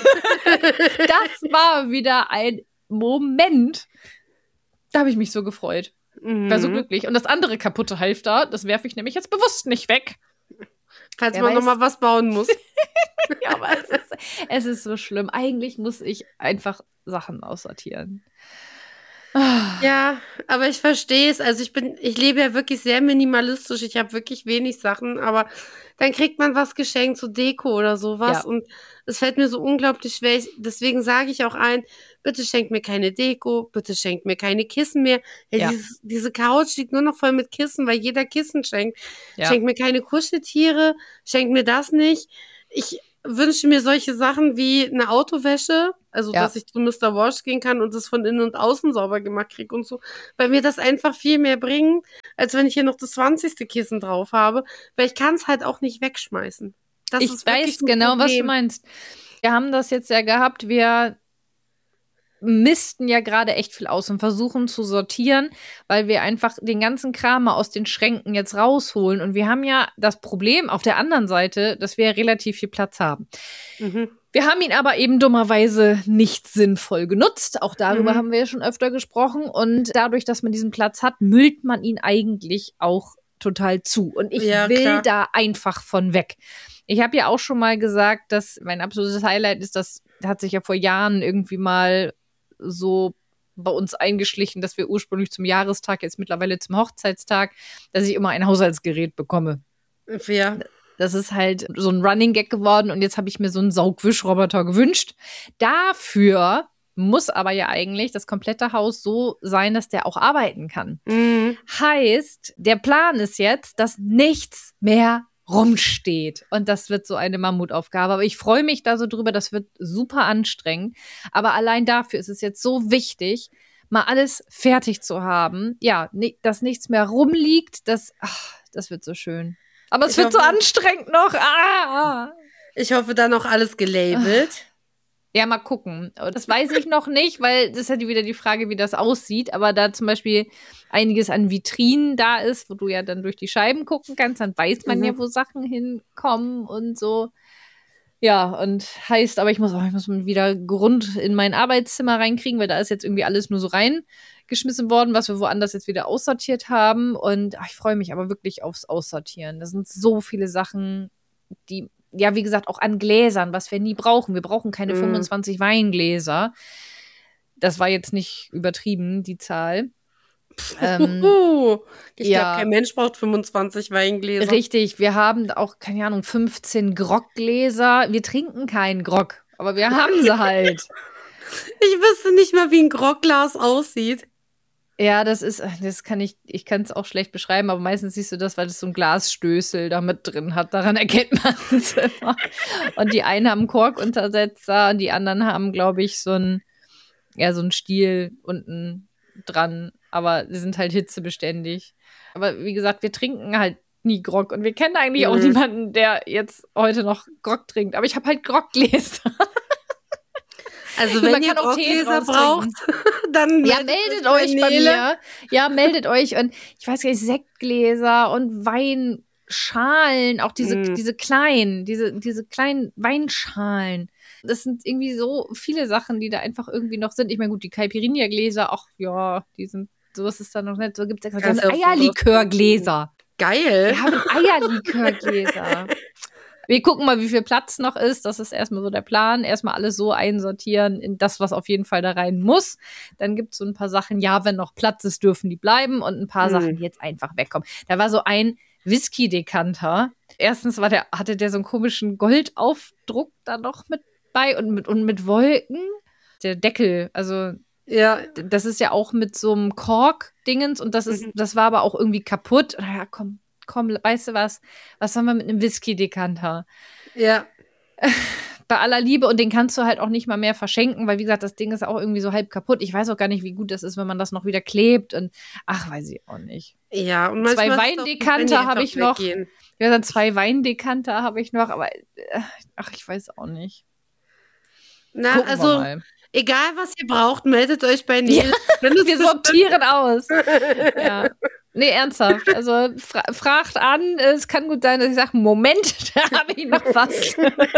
war wieder ein Moment. Da habe ich mich so gefreut. War so glücklich. Und das andere kaputte Halfter, das werfe ich nämlich jetzt bewusst nicht weg. Falls man nochmal was bauen muss. Ja, aber es ist so schlimm. Eigentlich muss ich einfach Sachen aussortieren. Ja, aber ich verstehe es. Also ich lebe ja wirklich sehr minimalistisch. Ich habe wirklich wenig Sachen, aber dann kriegt man was geschenkt, so Deko oder sowas. Ja. Und es fällt mir so unglaublich schwer. Deswegen sage ich auch bitte schenkt mir keine Deko, bitte schenkt mir keine Kissen mehr. Ja. Diese Couch liegt nur noch voll mit Kissen, weil jeder Kissen schenkt. Ja. Schenkt mir keine Kuscheltiere, schenkt mir das nicht. ich wünsche mir solche Sachen wie eine Autowäsche, also Ja. dass ich zu Mr. Wash gehen kann und das von innen und außen sauber gemacht kriege und so, weil mir das einfach viel mehr bringt, als wenn ich hier noch das 20. Kissen drauf habe, weil ich kann es halt auch nicht wegschmeißen. Das Ich ist wirklich weiß ein genau, was du Problem. meinst. Wir haben das jetzt ja gehabt, wir misten ja gerade echt viel aus und versuchen zu sortieren, weil wir einfach den ganzen Kram mal aus den Schränken jetzt rausholen. Und wir haben ja das Problem auf der anderen Seite, dass wir relativ viel Platz haben. Mhm. Wir haben ihn aber eben dummerweise nicht sinnvoll genutzt. Auch darüber Mhm. haben wir ja schon öfter gesprochen. Und dadurch, dass man diesen Platz hat, müllt man ihn eigentlich auch total zu. Und ich Ja, will klar. da einfach von weg. Ich habe ja auch schon mal gesagt, dass mein absolutes Highlight ist, das hat sich ja vor Jahren irgendwie mal so bei uns eingeschlichen, dass wir ursprünglich zum Jahrestag, jetzt mittlerweile zum Hochzeitstag, dass ich immer ein Haushaltsgerät bekomme. Ja. Das ist halt so ein Running Gag geworden und jetzt habe ich mir so einen Saugwischroboter gewünscht. Dafür muss aber ja eigentlich das komplette Haus so sein, dass der auch arbeiten kann. Mhm. Heißt, der Plan ist jetzt, dass nichts mehr rumsteht. Und das wird so eine Mammutaufgabe. Aber ich freue mich da so drüber, das wird super anstrengend. Aber allein dafür ist es jetzt so wichtig, mal alles fertig zu haben. Ja, dass nichts mehr rumliegt, das wird so schön. Aber es wird so anstrengend noch. Ich hoffe, dann noch alles gelabelt. Ja, mal gucken. Aber das weiß ich noch nicht, weil das ist ja wieder die Frage, wie das aussieht. Aber da zum Beispiel einiges an Vitrinen da ist, wo du ja dann durch die Scheiben gucken kannst, dann weiß man ja, wo Sachen hinkommen und so. Ja, und heißt, aber ich muss wieder Grund in mein Arbeitszimmer reinkriegen, weil da ist jetzt irgendwie alles nur so reingeschmissen worden, was wir woanders jetzt wieder aussortiert haben. Und ich freue mich aber wirklich aufs Aussortieren. Da sind so viele Sachen, die, ja, wie gesagt, auch an Gläsern, was wir nie brauchen. Wir brauchen keine 25 Weingläser. Das war jetzt nicht übertrieben, die Zahl. Ich glaube, kein Mensch braucht 25 Weingläser. Richtig, wir haben auch, keine Ahnung, 15 Groggläser. Wir trinken keinen Grog, aber wir haben sie halt. Ich wüsste nicht mal, wie ein Grogglas aussieht. Ja, ich kann es auch schlecht beschreiben, aber meistens siehst du das, weil es so ein Glasstößel da mit drin hat. Daran erkennt man es immer. Und die einen haben Korkuntersetzer und die anderen haben, glaube ich, so ein Stiel unten dran. Aber sie sind halt hitzebeständig. Aber wie gesagt, wir trinken halt nie Grog. Und wir kennen eigentlich auch niemanden, der jetzt heute noch Grog trinkt. Aber ich habe halt Groggläser. Also wenn ihr Groggläser braucht, dann meldet euch bei mir. Ja, meldet euch. Und ich weiß gar nicht, Sektgläser und Weinschalen, auch diese kleinen Weinschalen. Das sind irgendwie so viele Sachen, die da einfach irgendwie noch sind. Ich meine, gut, die Caipirinha-Gläser, ach ja, die sind, sowas ist da noch nicht. So gibt es extra Eierlikörgläser. Geil. Wir haben Eierlikörgläser. Wir gucken mal, wie viel Platz noch ist. Das ist erstmal so der Plan. Erstmal alles so einsortieren in das, was auf jeden Fall da rein muss. Dann gibt es so ein paar Sachen, ja, wenn noch Platz ist, dürfen die bleiben. Und ein paar Sachen, die jetzt einfach wegkommen. Da war so ein Whisky-Dekanter. Erstens hatte der so einen komischen Goldaufdruck da noch mit bei und mit Wolken. Der Deckel, also ja, das ist ja auch mit so einem Kork-Dingens und das war aber auch irgendwie kaputt. Ja, komm, weißt du was? Was haben wir mit einem Whisky-Dekanter? Ja. Bei aller Liebe, und den kannst du halt auch nicht mal mehr verschenken, weil wie gesagt, das Ding ist auch irgendwie so halb kaputt. Ich weiß auch gar nicht, wie gut das ist, wenn man das noch wieder klebt und weiß ich auch nicht. Ja, und 2 Weindekanter habe ich noch. Ja, 2 Weindekanter habe ich noch, aber ich weiß auch nicht. Na, gucken also egal was ihr braucht, meldet euch bei Nele. Ja, wir sortieren aus. Ja. Nee, ernsthaft. Also fragt an, es kann gut sein, dass ich sage, Moment, da habe ich noch was.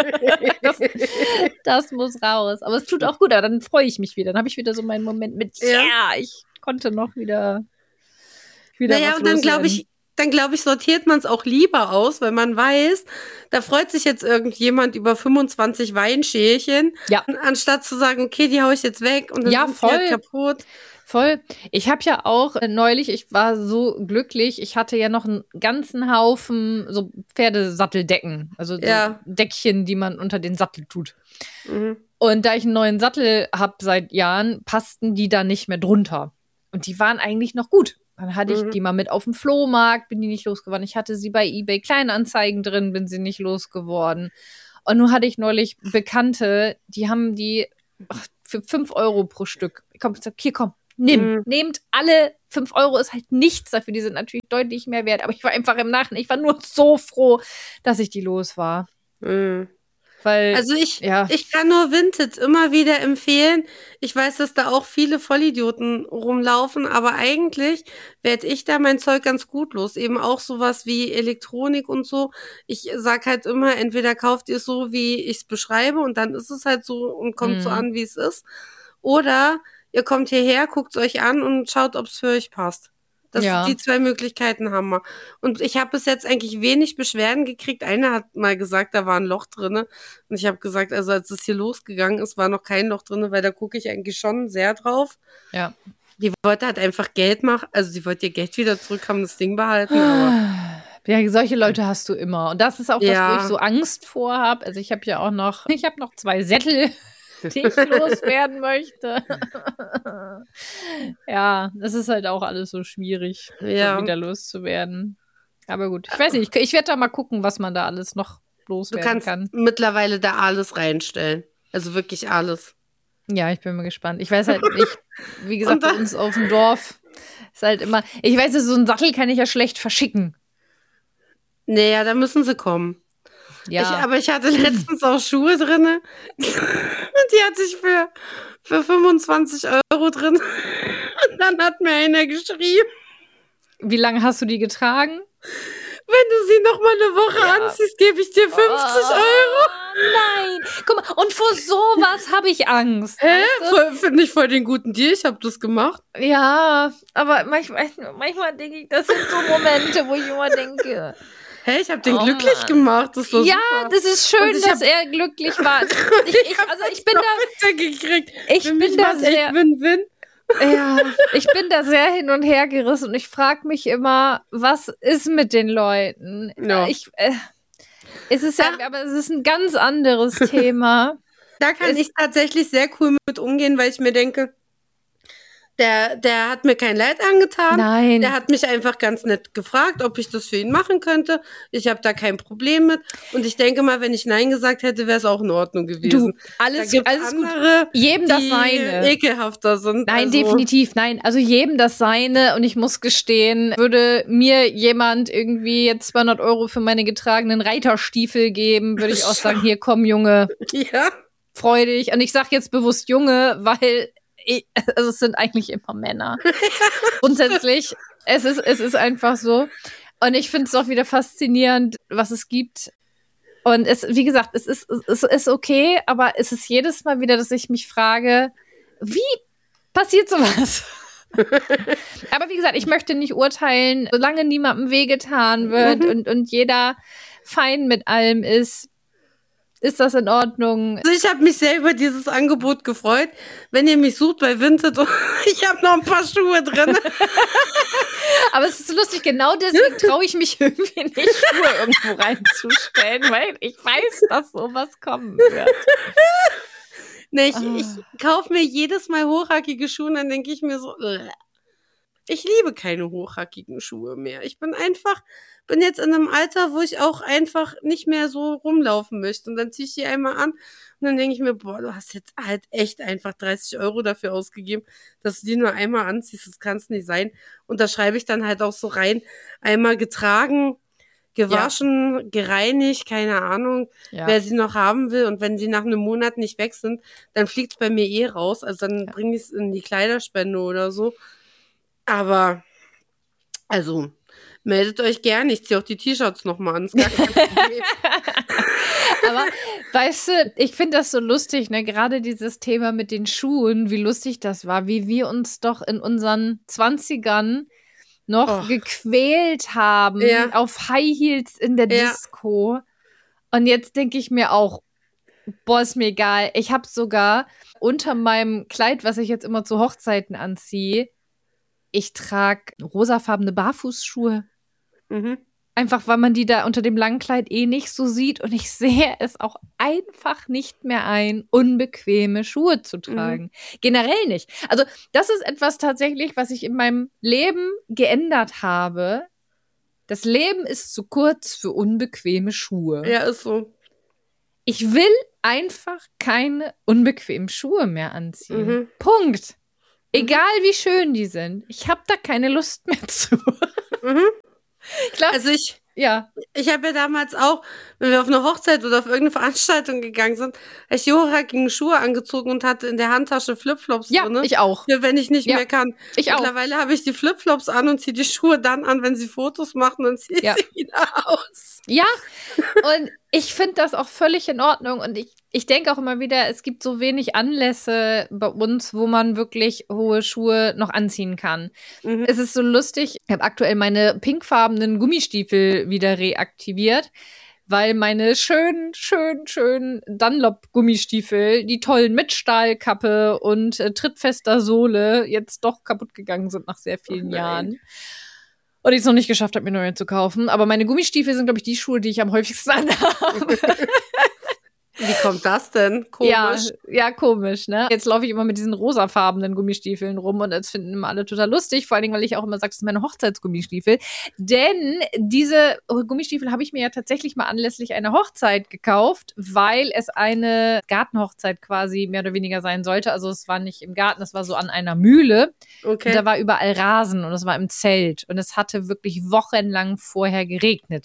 das muss raus. Aber es tut auch gut, aber dann freue ich mich wieder. Dann habe ich wieder so meinen Moment mit, ich konnte noch wieder naja, was und dann glaube ich, sortiert man es auch lieber aus, weil man weiß, da freut sich jetzt irgendjemand über 25 Weinschälchen, anstatt zu sagen, okay, die haue ich jetzt weg und dann sind die halt kaputt. Voll. Ich habe ja auch neulich, ich war so glücklich, ich hatte ja noch einen ganzen Haufen so Pferdesatteldecken, also so Deckchen, die man unter den Sattel tut. Und da ich einen neuen Sattel habe seit Jahren, passten die da nicht mehr drunter. Und die waren eigentlich noch gut. Dann hatte ich die mal mit auf dem Flohmarkt, bin die nicht losgeworden. Ich hatte sie bei eBay Kleinanzeigen drin, bin sie nicht losgeworden. Und nun hatte ich neulich Bekannte, die haben die für 5 Euro pro Stück. Komm, hier, komm, nehmt alle 5 Euro, ist halt nichts dafür. Die sind natürlich deutlich mehr wert. Aber ich war einfach im Nachhinein, ich war nur so froh, dass ich die los war. Weil, also ich kann nur Vinted immer wieder empfehlen. Ich weiß, dass da auch viele Vollidioten rumlaufen, aber eigentlich werde ich da mein Zeug ganz gut los. Eben auch sowas wie Elektronik und so. Ich sag halt immer, entweder kauft ihr es so, wie ich es beschreibe und dann ist es halt so und kommt so an, wie es ist. Oder ihr kommt hierher, guckt es euch an und schaut, ob es für euch passt. Die 2 Möglichkeiten haben wir. Und ich habe bis jetzt eigentlich wenig Beschwerden gekriegt. Einer hat mal gesagt, da war ein Loch drinne. Und ich habe gesagt, also als es hier losgegangen ist, war noch kein Loch drinne, weil da gucke ich eigentlich schon sehr drauf. Ja. Die wollte halt einfach Geld machen. Also die wollte ihr Geld wieder zurückhaben, das Ding behalten. Aber ja, solche Leute hast du immer. Und das ist auch das, wo ich so Angst vor habe. Also ich habe noch 2 Sättel, die ich loswerden möchte. Ja, das ist halt auch alles so schwierig, so wieder loszuwerden. Aber gut, ich weiß nicht, ich werde da mal gucken, was man da alles noch loswerden kann. Du kannst mittlerweile da alles reinstellen. Also wirklich alles. Ja, ich bin mal gespannt. Ich weiß halt nicht, wie gesagt, bei uns auf dem Dorf ist halt immer, ich weiß, so einen Sattel kann ich ja schlecht verschicken. Naja, da müssen sie kommen. Ja. Aber ich hatte letztens auch Schuhe drin. Und die hatte ich für 25 Euro drin. Und dann hat mir einer geschrieben. Wie lange hast du die getragen? Wenn du sie noch mal eine Woche anziehst, gebe ich dir 50 Euro. Nein. Guck mal, und vor sowas habe ich Angst. Hä? Finde ich voll den guten Deal. Ich habe das gemacht. Ja, aber manchmal denke ich, das sind so Momente, wo ich immer denke... Hey, ich habe den glücklich gemacht. Das war super. Das ist schön, dass er glücklich war. Ich bin da sehr Win-Win. Ja, ich bin da sehr hin und her gerissen und ich frage mich immer, was ist mit den Leuten? Ja. Aber es ist ein ganz anderes Thema. Da kann ich tatsächlich sehr cool mit umgehen, weil ich mir denke, der hat mir kein Leid angetan. Nein. Der hat mich einfach ganz nett gefragt, ob ich das für ihn machen könnte. Ich habe da kein Problem mit. Und ich denke mal, wenn ich Nein gesagt hätte, wäre es auch in Ordnung gewesen. Alles andere, gut. Jedem das seine. Ekelhafter sind. Nein, definitiv. Nein, also jedem das seine. Und ich muss gestehen, würde mir jemand irgendwie jetzt 200 Euro für meine getragenen Reiterstiefel geben, würde ich auch sagen, hier, komm, Junge. Ja. Freu dich. Und ich sage jetzt bewusst Junge, weil es sind eigentlich immer Männer. Grundsätzlich, es ist einfach so. Und ich finde es auch wieder faszinierend, was es gibt. Und wie gesagt, es ist okay, aber es ist jedes Mal wieder, dass ich mich frage, wie passiert sowas? Aber wie gesagt, ich möchte nicht urteilen, solange niemandem wehgetan wird und jeder fein mit allem ist das in Ordnung? Also ich habe mich sehr über dieses Angebot gefreut. Wenn ihr mich sucht bei Vinted, ich habe noch ein paar Schuhe drin. Aber es ist lustig, genau deswegen traue ich mich irgendwie nicht, Schuhe irgendwo reinzustellen, weil ich weiß, dass sowas kommen wird. Nee, ich kaufe mir jedes Mal hochhackige Schuhe und dann denke ich mir so, ich liebe keine hochhackigen Schuhe mehr. Ich bin jetzt in einem Alter, wo ich auch einfach nicht mehr so rumlaufen möchte. Und dann ziehe ich die einmal an und dann denke ich mir, boah, du hast jetzt halt echt einfach 30 Euro dafür ausgegeben, dass du die nur einmal anziehst. Das kann es nicht sein. Und da schreibe ich dann halt auch so rein, einmal getragen, gewaschen, gereinigt, keine Ahnung, wer sie noch haben will. Und wenn sie nach einem Monat nicht weg sind, dann fliegt es bei mir raus. Also dann bringe ich es in die Kleiderspende oder so. Aber, also, meldet euch gerne. Ich ziehe auch die T-Shirts nochmal an. Ist gar kein Problem. Aber, weißt du, ich finde das so lustig, ne? Gerade dieses Thema mit den Schuhen, wie lustig das war, wie wir uns doch in unseren 20ern noch gequält haben auf High Heels in der Disco. Und jetzt denke ich mir auch, boah, ist mir egal. Ich habe sogar unter meinem Kleid, was ich jetzt immer zu Hochzeiten anziehe, ich trage rosafarbene Barfußschuhe. Einfach, weil man die da unter dem langen Kleid nicht so sieht. Und ich sehe es auch einfach nicht mehr ein, unbequeme Schuhe zu tragen. Generell nicht. Also das ist etwas tatsächlich, was ich in meinem Leben geändert habe. Das Leben ist zu kurz für unbequeme Schuhe. Ja, ist so. Ich will einfach keine unbequemen Schuhe mehr anziehen. Punkt. Egal wie schön die sind. Ich habe da keine Lust mehr zu. Ich glaube, Also ich habe ja damals auch, wenn wir auf eine Hochzeit oder auf irgendeine Veranstaltung gegangen sind, ich die hochhackigen Schuhe angezogen und hatte in der Handtasche Flipflops drin. Ja, ich auch. Für wenn ich nicht mehr kann. Ich auch. Mittlerweile habe ich die Flipflops an und ziehe die Schuhe dann an, wenn sie Fotos machen, und ziehe sie wieder aus. Ja, und ich finde das auch völlig in Ordnung. Und ich denke auch immer wieder, es gibt so wenig Anlässe bei uns, wo man wirklich hohe Schuhe noch anziehen kann. Es ist so lustig, ich habe aktuell meine pinkfarbenen Gummistiefel wieder reaktiviert, weil meine schönen Dunlop-Gummistiefel, die tollen mit Stahlkappe und trittfester Sohle, jetzt doch kaputt gegangen sind nach sehr vielen Jahren. Und ich es noch nicht geschafft habe, mir neue zu kaufen. Aber meine Gummistiefel sind, glaube ich, die Schuhe, die ich am häufigsten anhabe. Wie kommt das denn? Komisch. Ja, komisch, ne? Jetzt laufe ich immer mit diesen rosafarbenen Gummistiefeln rum und das finden immer alle total lustig. Vor allen Dingen, weil ich auch immer sage, das sind meine Hochzeitsgummistiefel. Denn diese Gummistiefel habe ich mir ja tatsächlich mal anlässlich einer Hochzeit gekauft, weil es eine Gartenhochzeit quasi mehr oder weniger sein sollte. Also es war nicht im Garten, es war so an einer Mühle. Okay. Und da war überall Rasen und es war im Zelt. Und es hatte wirklich wochenlang vorher geregnet.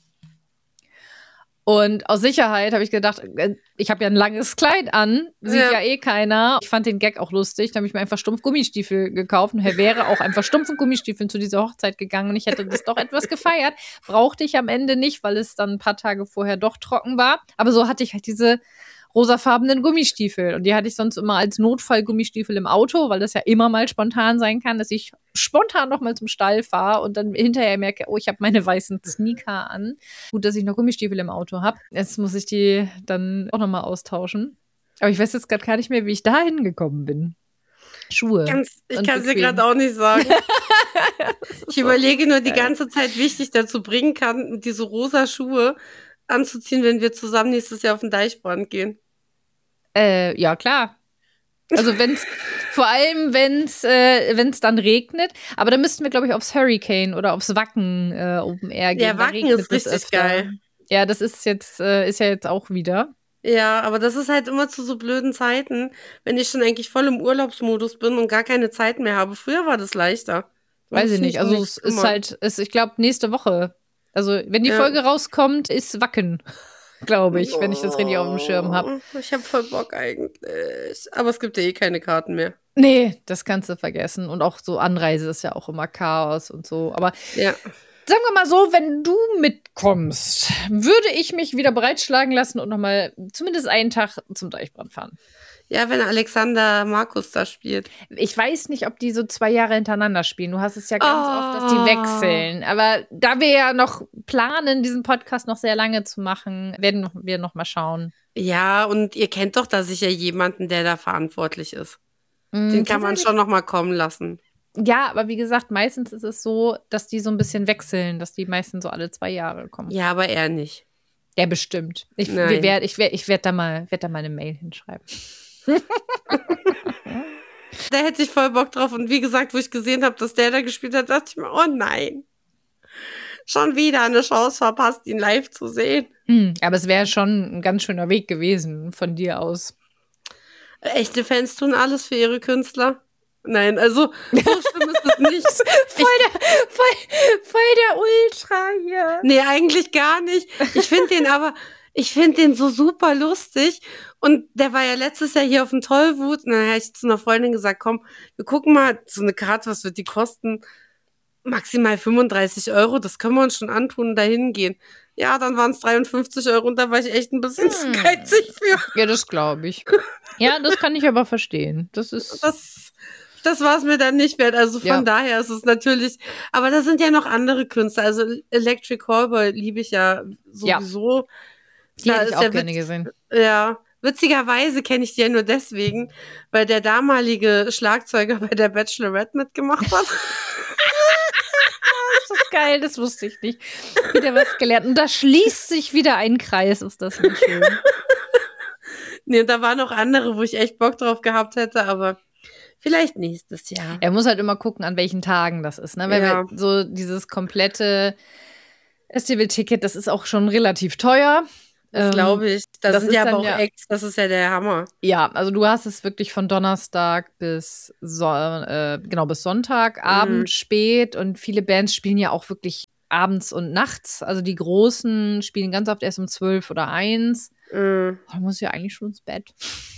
Und aus Sicherheit habe ich gedacht, ich habe ja ein langes Kleid an, sieht ja eh keiner. Ich fand den Gag auch lustig, da habe ich mir einfach stumpf Gummistiefel gekauft und er wäre auch einfach stumpf in Gummistiefeln zu dieser Hochzeit gegangen und ich hätte das doch etwas gefeiert. Brauchte ich am Ende nicht, weil es dann ein paar Tage vorher doch trocken war. Aber so hatte ich halt diese rosafarbenen Gummistiefel. Und die hatte ich sonst immer als Notfallgummistiefel im Auto, weil das ja immer mal spontan sein kann, dass ich spontan noch mal zum Stall fahre und dann hinterher merke, oh, ich habe meine weißen Sneaker an. Gut, dass ich noch Gummistiefel im Auto habe. Jetzt muss ich die dann auch noch mal austauschen. Aber ich weiß jetzt gerade gar nicht mehr, wie ich da hingekommen bin. Schuhe. Ich kann es dir gerade auch nicht sagen. Ich überlege nur die ganze Zeit, wie ich dich dazu bringen kann, diese rosa Schuhe anzuziehen, wenn wir zusammen nächstes Jahr auf den Deichbrand gehen. Ja, klar. Also vor allem, wenn's dann regnet. Aber dann müssten wir, glaube ich, aufs Hurricane oder aufs Wacken Open Air gehen. Ja, Wacken ist richtig geil. Ja, das ist ja jetzt auch wieder. Ja, aber das ist halt immer zu so blöden Zeiten, wenn ich schon eigentlich voll im Urlaubsmodus bin und gar keine Zeit mehr habe. Früher war das leichter. Weiß ich nicht. Also es ist halt, ich glaube, nächste Woche. Also wenn die Folge rauskommt, ist Wacken. Glaube ich, wenn ich das richtig auf dem Schirm habe. Ich habe voll Bock eigentlich. Aber es gibt ja eh keine Karten mehr. Nee, das kannst du vergessen. Und auch so Anreise ist ja auch immer Chaos und so. Aber sagen wir mal so, wenn du mitkommst, würde ich mich wieder bereitschlagen lassen und nochmal zumindest einen Tag zum Deichbrand fahren. Ja, wenn Alexander Markus da spielt. Ich weiß nicht, ob die so 2 Jahre hintereinander spielen. Du hast es ja ganz oft, dass die wechseln. Aber da wir ja noch planen, diesen Podcast noch sehr lange zu machen, werden wir noch mal schauen. Ja, und ihr kennt doch da sicher jemanden, der da verantwortlich ist. Den kann man schon noch mal kommen lassen. Ja, aber wie gesagt, meistens ist es so, dass die so ein bisschen wechseln, dass die meistens so alle 2 Jahre kommen. Ja, aber er nicht. Ja, bestimmt. Ich werd da mal eine Mail hinschreiben. Da hätte ich voll Bock drauf. Und wie gesagt, wo ich gesehen habe, dass der da gespielt hat, dachte ich mir, oh nein. Schon wieder eine Chance verpasst, ihn live zu sehen. Aber es wäre schon ein ganz schöner Weg gewesen von dir aus. Echte Fans tun alles für ihre Künstler. Nein, also so schlimm ist es nicht. voll der Ultra hier. Nee, eigentlich gar nicht. Ich finde den so super lustig. Und der war ja letztes Jahr hier auf dem Tollwut. Und dann habe ich zu einer Freundin gesagt, komm, wir gucken mal, so eine Karte, was wird die kosten? Maximal 35 €, das können wir uns schon antun und da hingehen. Ja, dann waren es 53 € und da war ich echt ein bisschen geizig für. Ja, das glaube ich. Ja, das kann ich aber verstehen. Das war es mir dann nicht wert. Also von daher ist es natürlich, aber da sind ja noch andere Künstler. Also Electric Callboy liebe ich ja sowieso. Die hätte ich auch gerne gesehen. Ja, witzigerweise kenne ich die ja nur deswegen, weil der damalige Schlagzeuger bei der Bachelorette mitgemacht hat. Das ist geil, das wusste ich nicht. Wieder was gelernt. Und da schließt sich wieder ein Kreis, ist das nicht schön. Nee, da waren noch andere, wo ich echt Bock drauf gehabt hätte, aber vielleicht nächstes Jahr. Er muss halt immer gucken, an welchen Tagen das ist, ne? Weil wir so dieses komplette Festival-Ticket, das ist auch schon relativ teuer. Das glaube ich. Das sind ja aber auch ja, Acts, das ist ja der Hammer. Ja, also du hast es wirklich von Donnerstag bis bis Sonntagabend spät und viele Bands spielen ja auch wirklich abends und nachts. Also die Großen spielen ganz oft erst um 12 oder 1. Da muss ja eigentlich schon ins Bett.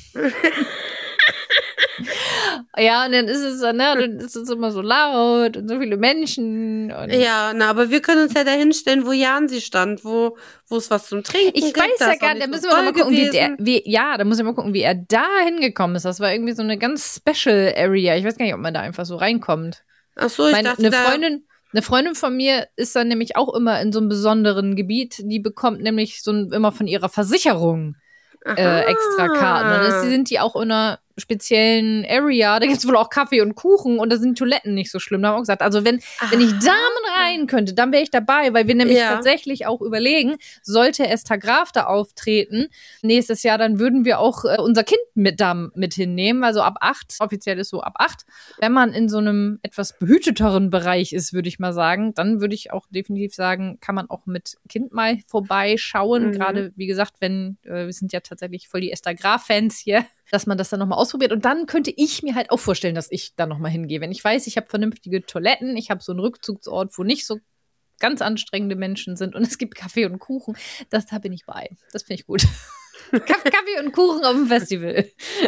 Ja, und dann ist es immer so laut und so viele Menschen. Und ja, aber wir können uns ja da hinstellen, wo Jansi stand, wo es was zum Trinken gibt. Ich weiß ja gar nicht, da müssen wir mal gucken, da muss ich mal gucken, wie er da hingekommen ist. Das war irgendwie so eine ganz Special Area. Ich weiß gar nicht, ob man da einfach so reinkommt. Ach so, ich dachte, eine Freundin von mir ist dann nämlich auch immer in so einem besonderen Gebiet. Die bekommt nämlich immer von ihrer Versicherung extra Karten. Dann sind die auch in einer speziellen Area, da gibt es wohl auch Kaffee und Kuchen und da sind die Toiletten nicht so schlimm. Da haben wir auch gesagt, also wenn ich Damen rein könnte, dann wäre ich dabei, weil wir nämlich tatsächlich auch überlegen, sollte Esther Graf da auftreten nächstes Jahr, dann würden wir auch unser Kind mit hinnehmen, also ab 8, offiziell ist so ab 8. Wenn man in so einem etwas behüteteren Bereich ist, würde ich mal sagen, dann würde ich auch definitiv sagen, kann man auch mit Kind mal vorbeischauen, gerade wie gesagt, wenn, wir sind ja tatsächlich voll die Esther Graf-Fans hier, dass man das dann nochmal ausprobiert. Und dann könnte ich mir halt auch vorstellen, dass ich da nochmal hingehe. Wenn ich weiß, ich habe vernünftige Toiletten, ich habe so einen Rückzugsort, wo nicht so ganz anstrengende Menschen sind und es gibt Kaffee und Kuchen, da bin ich bei. Das finde ich gut. Kaffee und Kuchen auf dem Festival.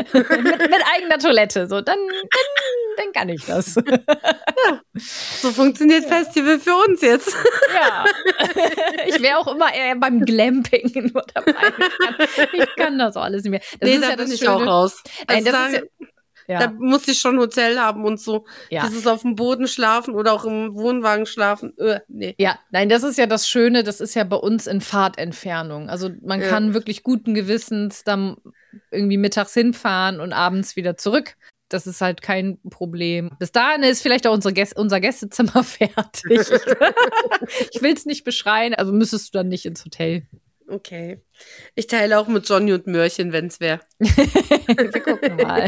mit eigener Toilette. So, dann kann ich das. Ja, so funktioniert Festival für uns jetzt. Ja. Ich wäre auch immer eher beim Glamping nur dabei. Ich kann das auch alles nicht mehr. Das ist da bin ich auch raus. Also da muss ich schon Hotel haben und so. Ja. Dieses auf dem Boden schlafen oder auch im Wohnwagen schlafen. Nee. Ja, nein, das ist ja das Schöne, das ist ja bei uns in Fahrtentfernung. Also man kann wirklich guten Gewissens dann irgendwie mittags hinfahren und abends wieder zurück. Das ist halt kein Problem. Bis dahin ist vielleicht auch unser Gästezimmer fertig. Ich will es nicht beschreien, also müsstest du dann nicht ins Hotel. Okay. Ich teile auch mit Johnny und Mörchen, wenn es wäre. Wir gucken mal.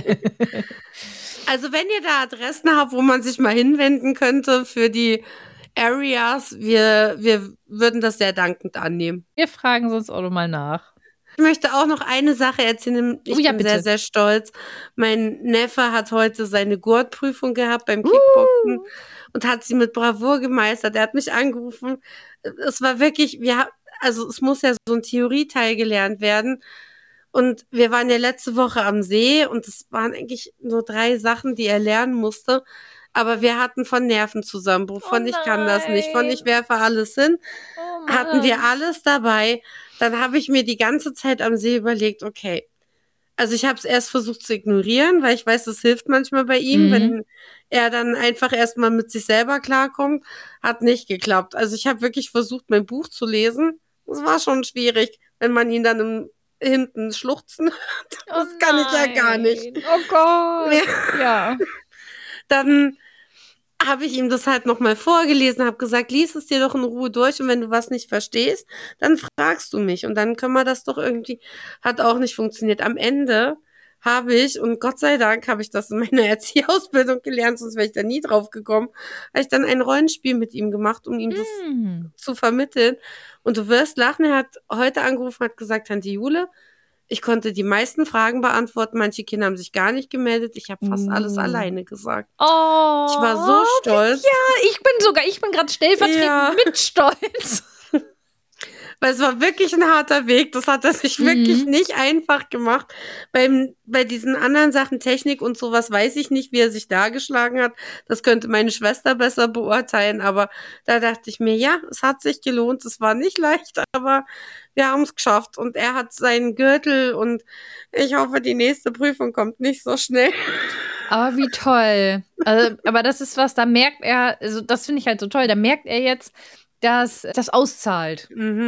Also wenn ihr da Adressen habt, wo man sich mal hinwenden könnte für die Areas, wir würden das sehr dankend annehmen. Wir fragen sonst auch noch mal nach. Ich möchte auch noch eine Sache erzählen. Ich bin sehr, sehr stolz. Mein Neffe hat heute seine Gurtprüfung gehabt beim Kickboxen und hat sie mit Bravour gemeistert. Er hat mich angerufen. Es war wirklich, also es muss ja so ein Theorieteil gelernt werden. Und wir waren ja letzte Woche am See und es waren eigentlich nur 3 Sachen, die er lernen musste. Aber wir hatten von Nervenzusammenbruch, von ich kann das nicht, von ich werfe alles hin, hatten wir alles dabei. Dann habe ich mir die ganze Zeit am See überlegt, okay, also ich habe es erst versucht zu ignorieren, weil ich weiß, das hilft manchmal bei ihm, wenn er dann einfach erstmal mit sich selber klarkommt. Hat nicht geklappt. Also ich habe wirklich versucht, mein Buch zu lesen. Das war schon schwierig, wenn man ihn dann hinten schluchzen hört. Das kann ich ja gar nicht. Oh Gott. Ja. Dann habe ich ihm das halt nochmal vorgelesen, habe gesagt, lies es dir doch in Ruhe durch und wenn du was nicht verstehst, dann fragst du mich und dann können wir das doch irgendwie, hat auch nicht funktioniert. Am Ende habe ich, und Gott sei Dank habe ich das in meiner Erzieherausbildung gelernt, sonst wäre ich da nie drauf gekommen, habe ich dann ein Rollenspiel mit ihm gemacht, um ihm das zu vermitteln. Und du wirst lachen, er hat heute angerufen, hat gesagt, Tante Jule, ich konnte die meisten Fragen beantworten. Manche Kinder haben sich gar nicht gemeldet. Ich habe fast alles alleine gesagt. Oh, ich war so stolz. Ja, ich bin gerade stellvertretend mit stolz. Weil es war wirklich ein harter Weg. Das hat er sich wirklich nicht einfach gemacht. Bei diesen anderen Sachen, Technik und sowas, weiß ich nicht, wie er sich da geschlagen hat. Das könnte meine Schwester besser beurteilen. Aber da dachte ich mir, ja, es hat sich gelohnt. Es war nicht leicht, aber wir haben es geschafft. Und er hat seinen Gürtel und ich hoffe, die nächste Prüfung kommt nicht so schnell. Aber wie toll. Also, aber das ist was, da merkt er, also das finde ich halt so toll, da merkt er jetzt, dass das auszahlt.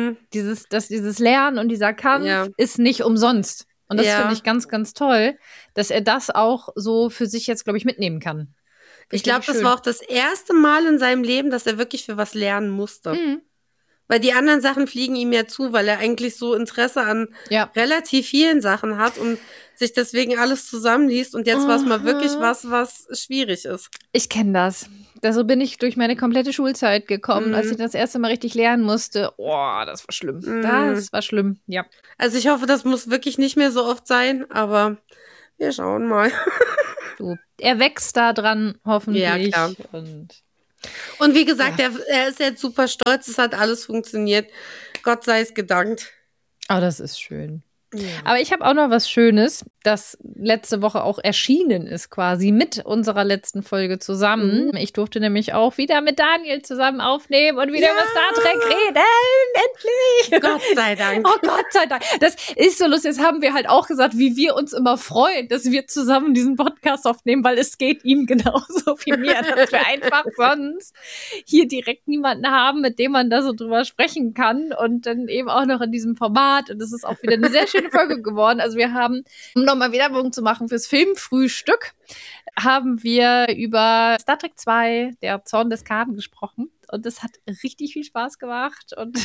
Dieses Lernen und dieser Kampf ist nicht umsonst. Und das finde ich ganz, ganz toll, dass er das auch so für sich jetzt, glaube ich, mitnehmen kann. Ich glaube, das war auch das erste Mal in seinem Leben, dass er wirklich für was lernen musste. Weil die anderen Sachen fliegen ihm ja zu, weil er eigentlich so Interesse an relativ vielen Sachen hat und sich deswegen alles zusammenliest. Und jetzt war es mal wirklich was schwierig ist. Ich kenne das. So bin ich durch meine komplette Schulzeit gekommen, als ich das erste Mal richtig lernen musste. Oh, das war schlimm. Das war schlimm, ja. Also ich hoffe, das muss wirklich nicht mehr so oft sein, aber wir schauen mal. So, er wächst da dran, hoffentlich. Ja, klar. Und wie gesagt, er ist jetzt super stolz, es hat alles funktioniert. Gott sei es gedankt. Oh, das ist schön. Ja. Aber ich habe auch noch was Schönes, das letzte Woche auch erschienen ist quasi mit unserer letzten Folge zusammen. Ich durfte nämlich auch wieder mit Daniel zusammen aufnehmen und wieder über Star Trek reden. Endlich! Gott sei Dank. Oh Gott sei Dank. Das ist so lustig. Jetzt haben wir halt auch gesagt, wie wir uns immer freuen, dass wir zusammen diesen Podcast aufnehmen, weil es geht ihm genauso wie mir, dass wir einfach sonst hier direkt niemanden haben, mit dem man da so drüber sprechen kann und dann eben auch noch in diesem Format. Und das ist auch wieder eine sehr schöne Folge geworden. Also wir haben, um nochmal Werbung zu machen fürs Filmfrühstück, haben wir über Star Trek 2, der Zorn des Khan, gesprochen. Und das hat richtig viel Spaß gemacht. Und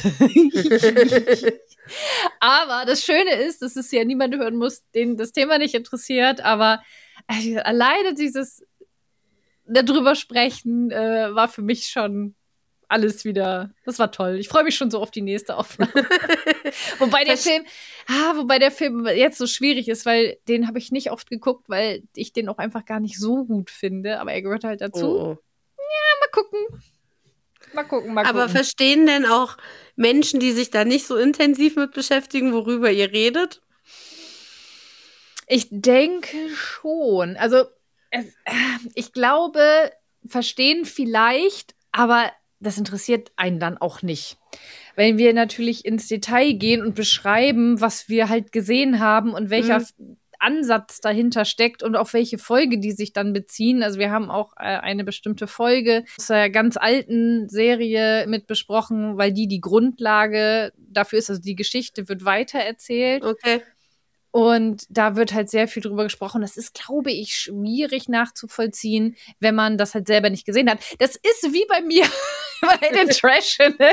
aber das Schöne ist, dass es ja niemand hören muss, den das Thema nicht interessiert. Aber alleine dieses darüber sprechen war für mich schon alles wieder, das war toll. Ich freue mich schon so auf die nächste Aufnahme. wobei der Film jetzt so schwierig ist, weil den habe ich nicht oft geguckt, weil ich den auch einfach gar nicht so gut finde. Aber er gehört halt dazu. Oh. Ja, mal gucken. Aber verstehen denn auch Menschen, die sich da nicht so intensiv mit beschäftigen, worüber ihr redet? Ich denke schon. Also ich glaube, verstehen vielleicht, aber das interessiert einen dann auch nicht. Wenn wir natürlich ins Detail gehen und beschreiben, was wir halt gesehen haben und welcher Ansatz dahinter steckt und auf welche Folge die sich dann beziehen. Also wir haben auch eine bestimmte Folge aus der ganz alten Serie mit besprochen, weil die Grundlage dafür ist, also die Geschichte wird weitererzählt. Okay. Und da wird halt sehr viel drüber gesprochen. Das ist, glaube ich, schwierig nachzuvollziehen, wenn man das halt selber nicht gesehen hat. Das ist wie bei mir bei den Trash-Channeln,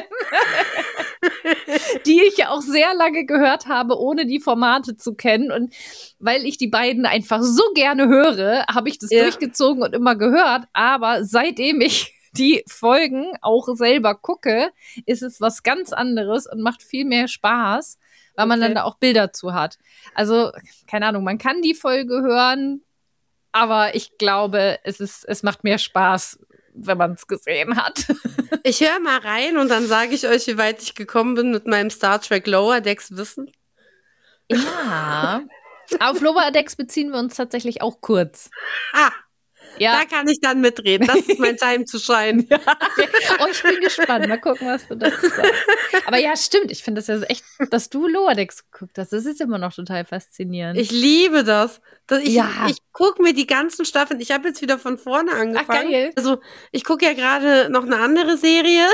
die ich ja auch sehr lange gehört habe, ohne die Formate zu kennen. Und weil ich die beiden einfach so gerne höre, habe ich das durchgezogen und immer gehört. Aber seitdem ich die Folgen auch selber gucke, ist es was ganz anderes und macht viel mehr Spaß, weil man dann da auch Bilder zu hat. Also, keine Ahnung, man kann die Folge hören, aber ich glaube, es macht mehr Spaß, wenn man es gesehen hat. Ich höre mal rein und dann sage ich euch, wie weit ich gekommen bin mit meinem Star Trek Lower Decks Wissen. Ja. Auf Lower Decks beziehen wir uns tatsächlich auch kurz. Da kann ich dann mitreden. Das ist mein Time to shine. Oh, ich bin gespannt. Mal gucken, was du dazu sagst. Aber ja, stimmt. Ich finde das ja echt, dass du Lower Decks geguckt hast. Das ist immer noch total faszinierend. Ich liebe das. Ich gucke mir die ganzen Staffeln. Ich habe jetzt wieder von vorne angefangen. Ach, geil. Also ich gucke ja gerade noch eine andere Serie.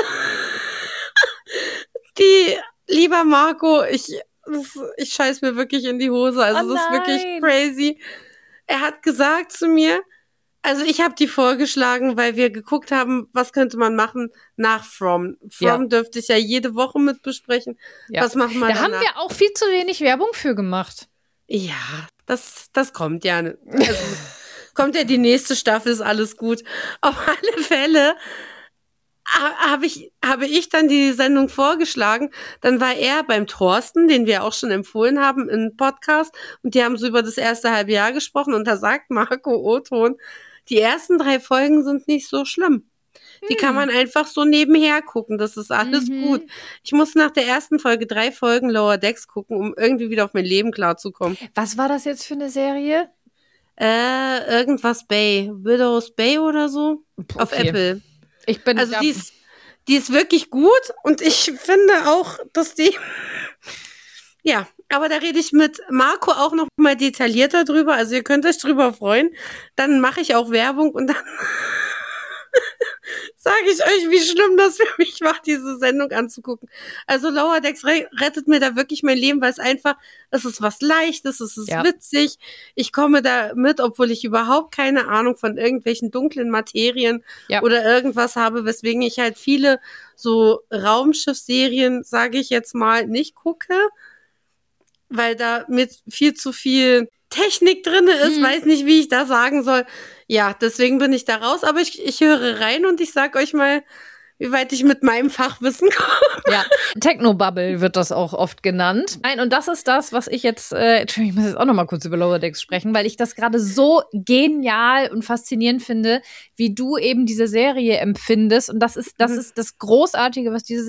Die, lieber Marco, ich scheiß mir wirklich in die Hose. Also das ist wirklich crazy. Er hat gesagt zu mir, also ich habe die vorgeschlagen, weil wir geguckt haben, was könnte man machen nach From. From dürfte ich ja jede Woche mit besprechen. Ja. Was machen wir da danach? Haben wir auch viel zu wenig Werbung für gemacht. Ja, das kommt ja. Also, kommt ja die nächste Staffel, ist alles gut. Auf alle Fälle habe ich dann die Sendung vorgeschlagen. Dann war er beim Thorsten, den wir auch schon empfohlen haben im Podcast. Und die haben so über das erste halbe Jahr gesprochen. Und da sagt Marco O-Ton, die ersten 3 Folgen sind nicht so schlimm. Die kann man einfach so nebenher gucken. Das ist alles gut. Ich muss nach der ersten Folge 3 Folgen Lower Decks gucken, um irgendwie wieder auf mein Leben klarzukommen. Was war das jetzt für eine Serie? Irgendwas Bay. Widow's Bay oder so. Okay. Auf Apple. Also die ist wirklich gut und ich finde auch, dass die ja, aber da rede ich mit Marco auch noch mal detaillierter drüber. Also ihr könnt euch drüber freuen. Dann mache ich auch Werbung und dann sage ich euch, wie schlimm das für mich war, diese Sendung anzugucken. Also Lower Decks rettet mir da wirklich mein Leben, weil es ist was Leichtes, es ist witzig. Ich komme da mit, obwohl ich überhaupt keine Ahnung von irgendwelchen dunklen Materien oder irgendwas habe, weswegen ich halt viele so Raumschiffserien, sage ich jetzt mal, nicht gucke, weil da mit viel zu viel Technik drin ist, weiß nicht, wie ich da sagen soll. Ja, deswegen bin ich da raus, aber ich höre rein und ich sag euch mal, wie weit ich mit meinem Fachwissen komme. Ja, Technobubble wird das auch oft genannt. Nein, und das ist das, was ich jetzt, Entschuldigung, ich muss jetzt auch noch mal kurz über Lower Decks sprechen, weil ich das gerade so genial und faszinierend finde, wie du eben diese Serie empfindest. Und das ist das Großartige, was diese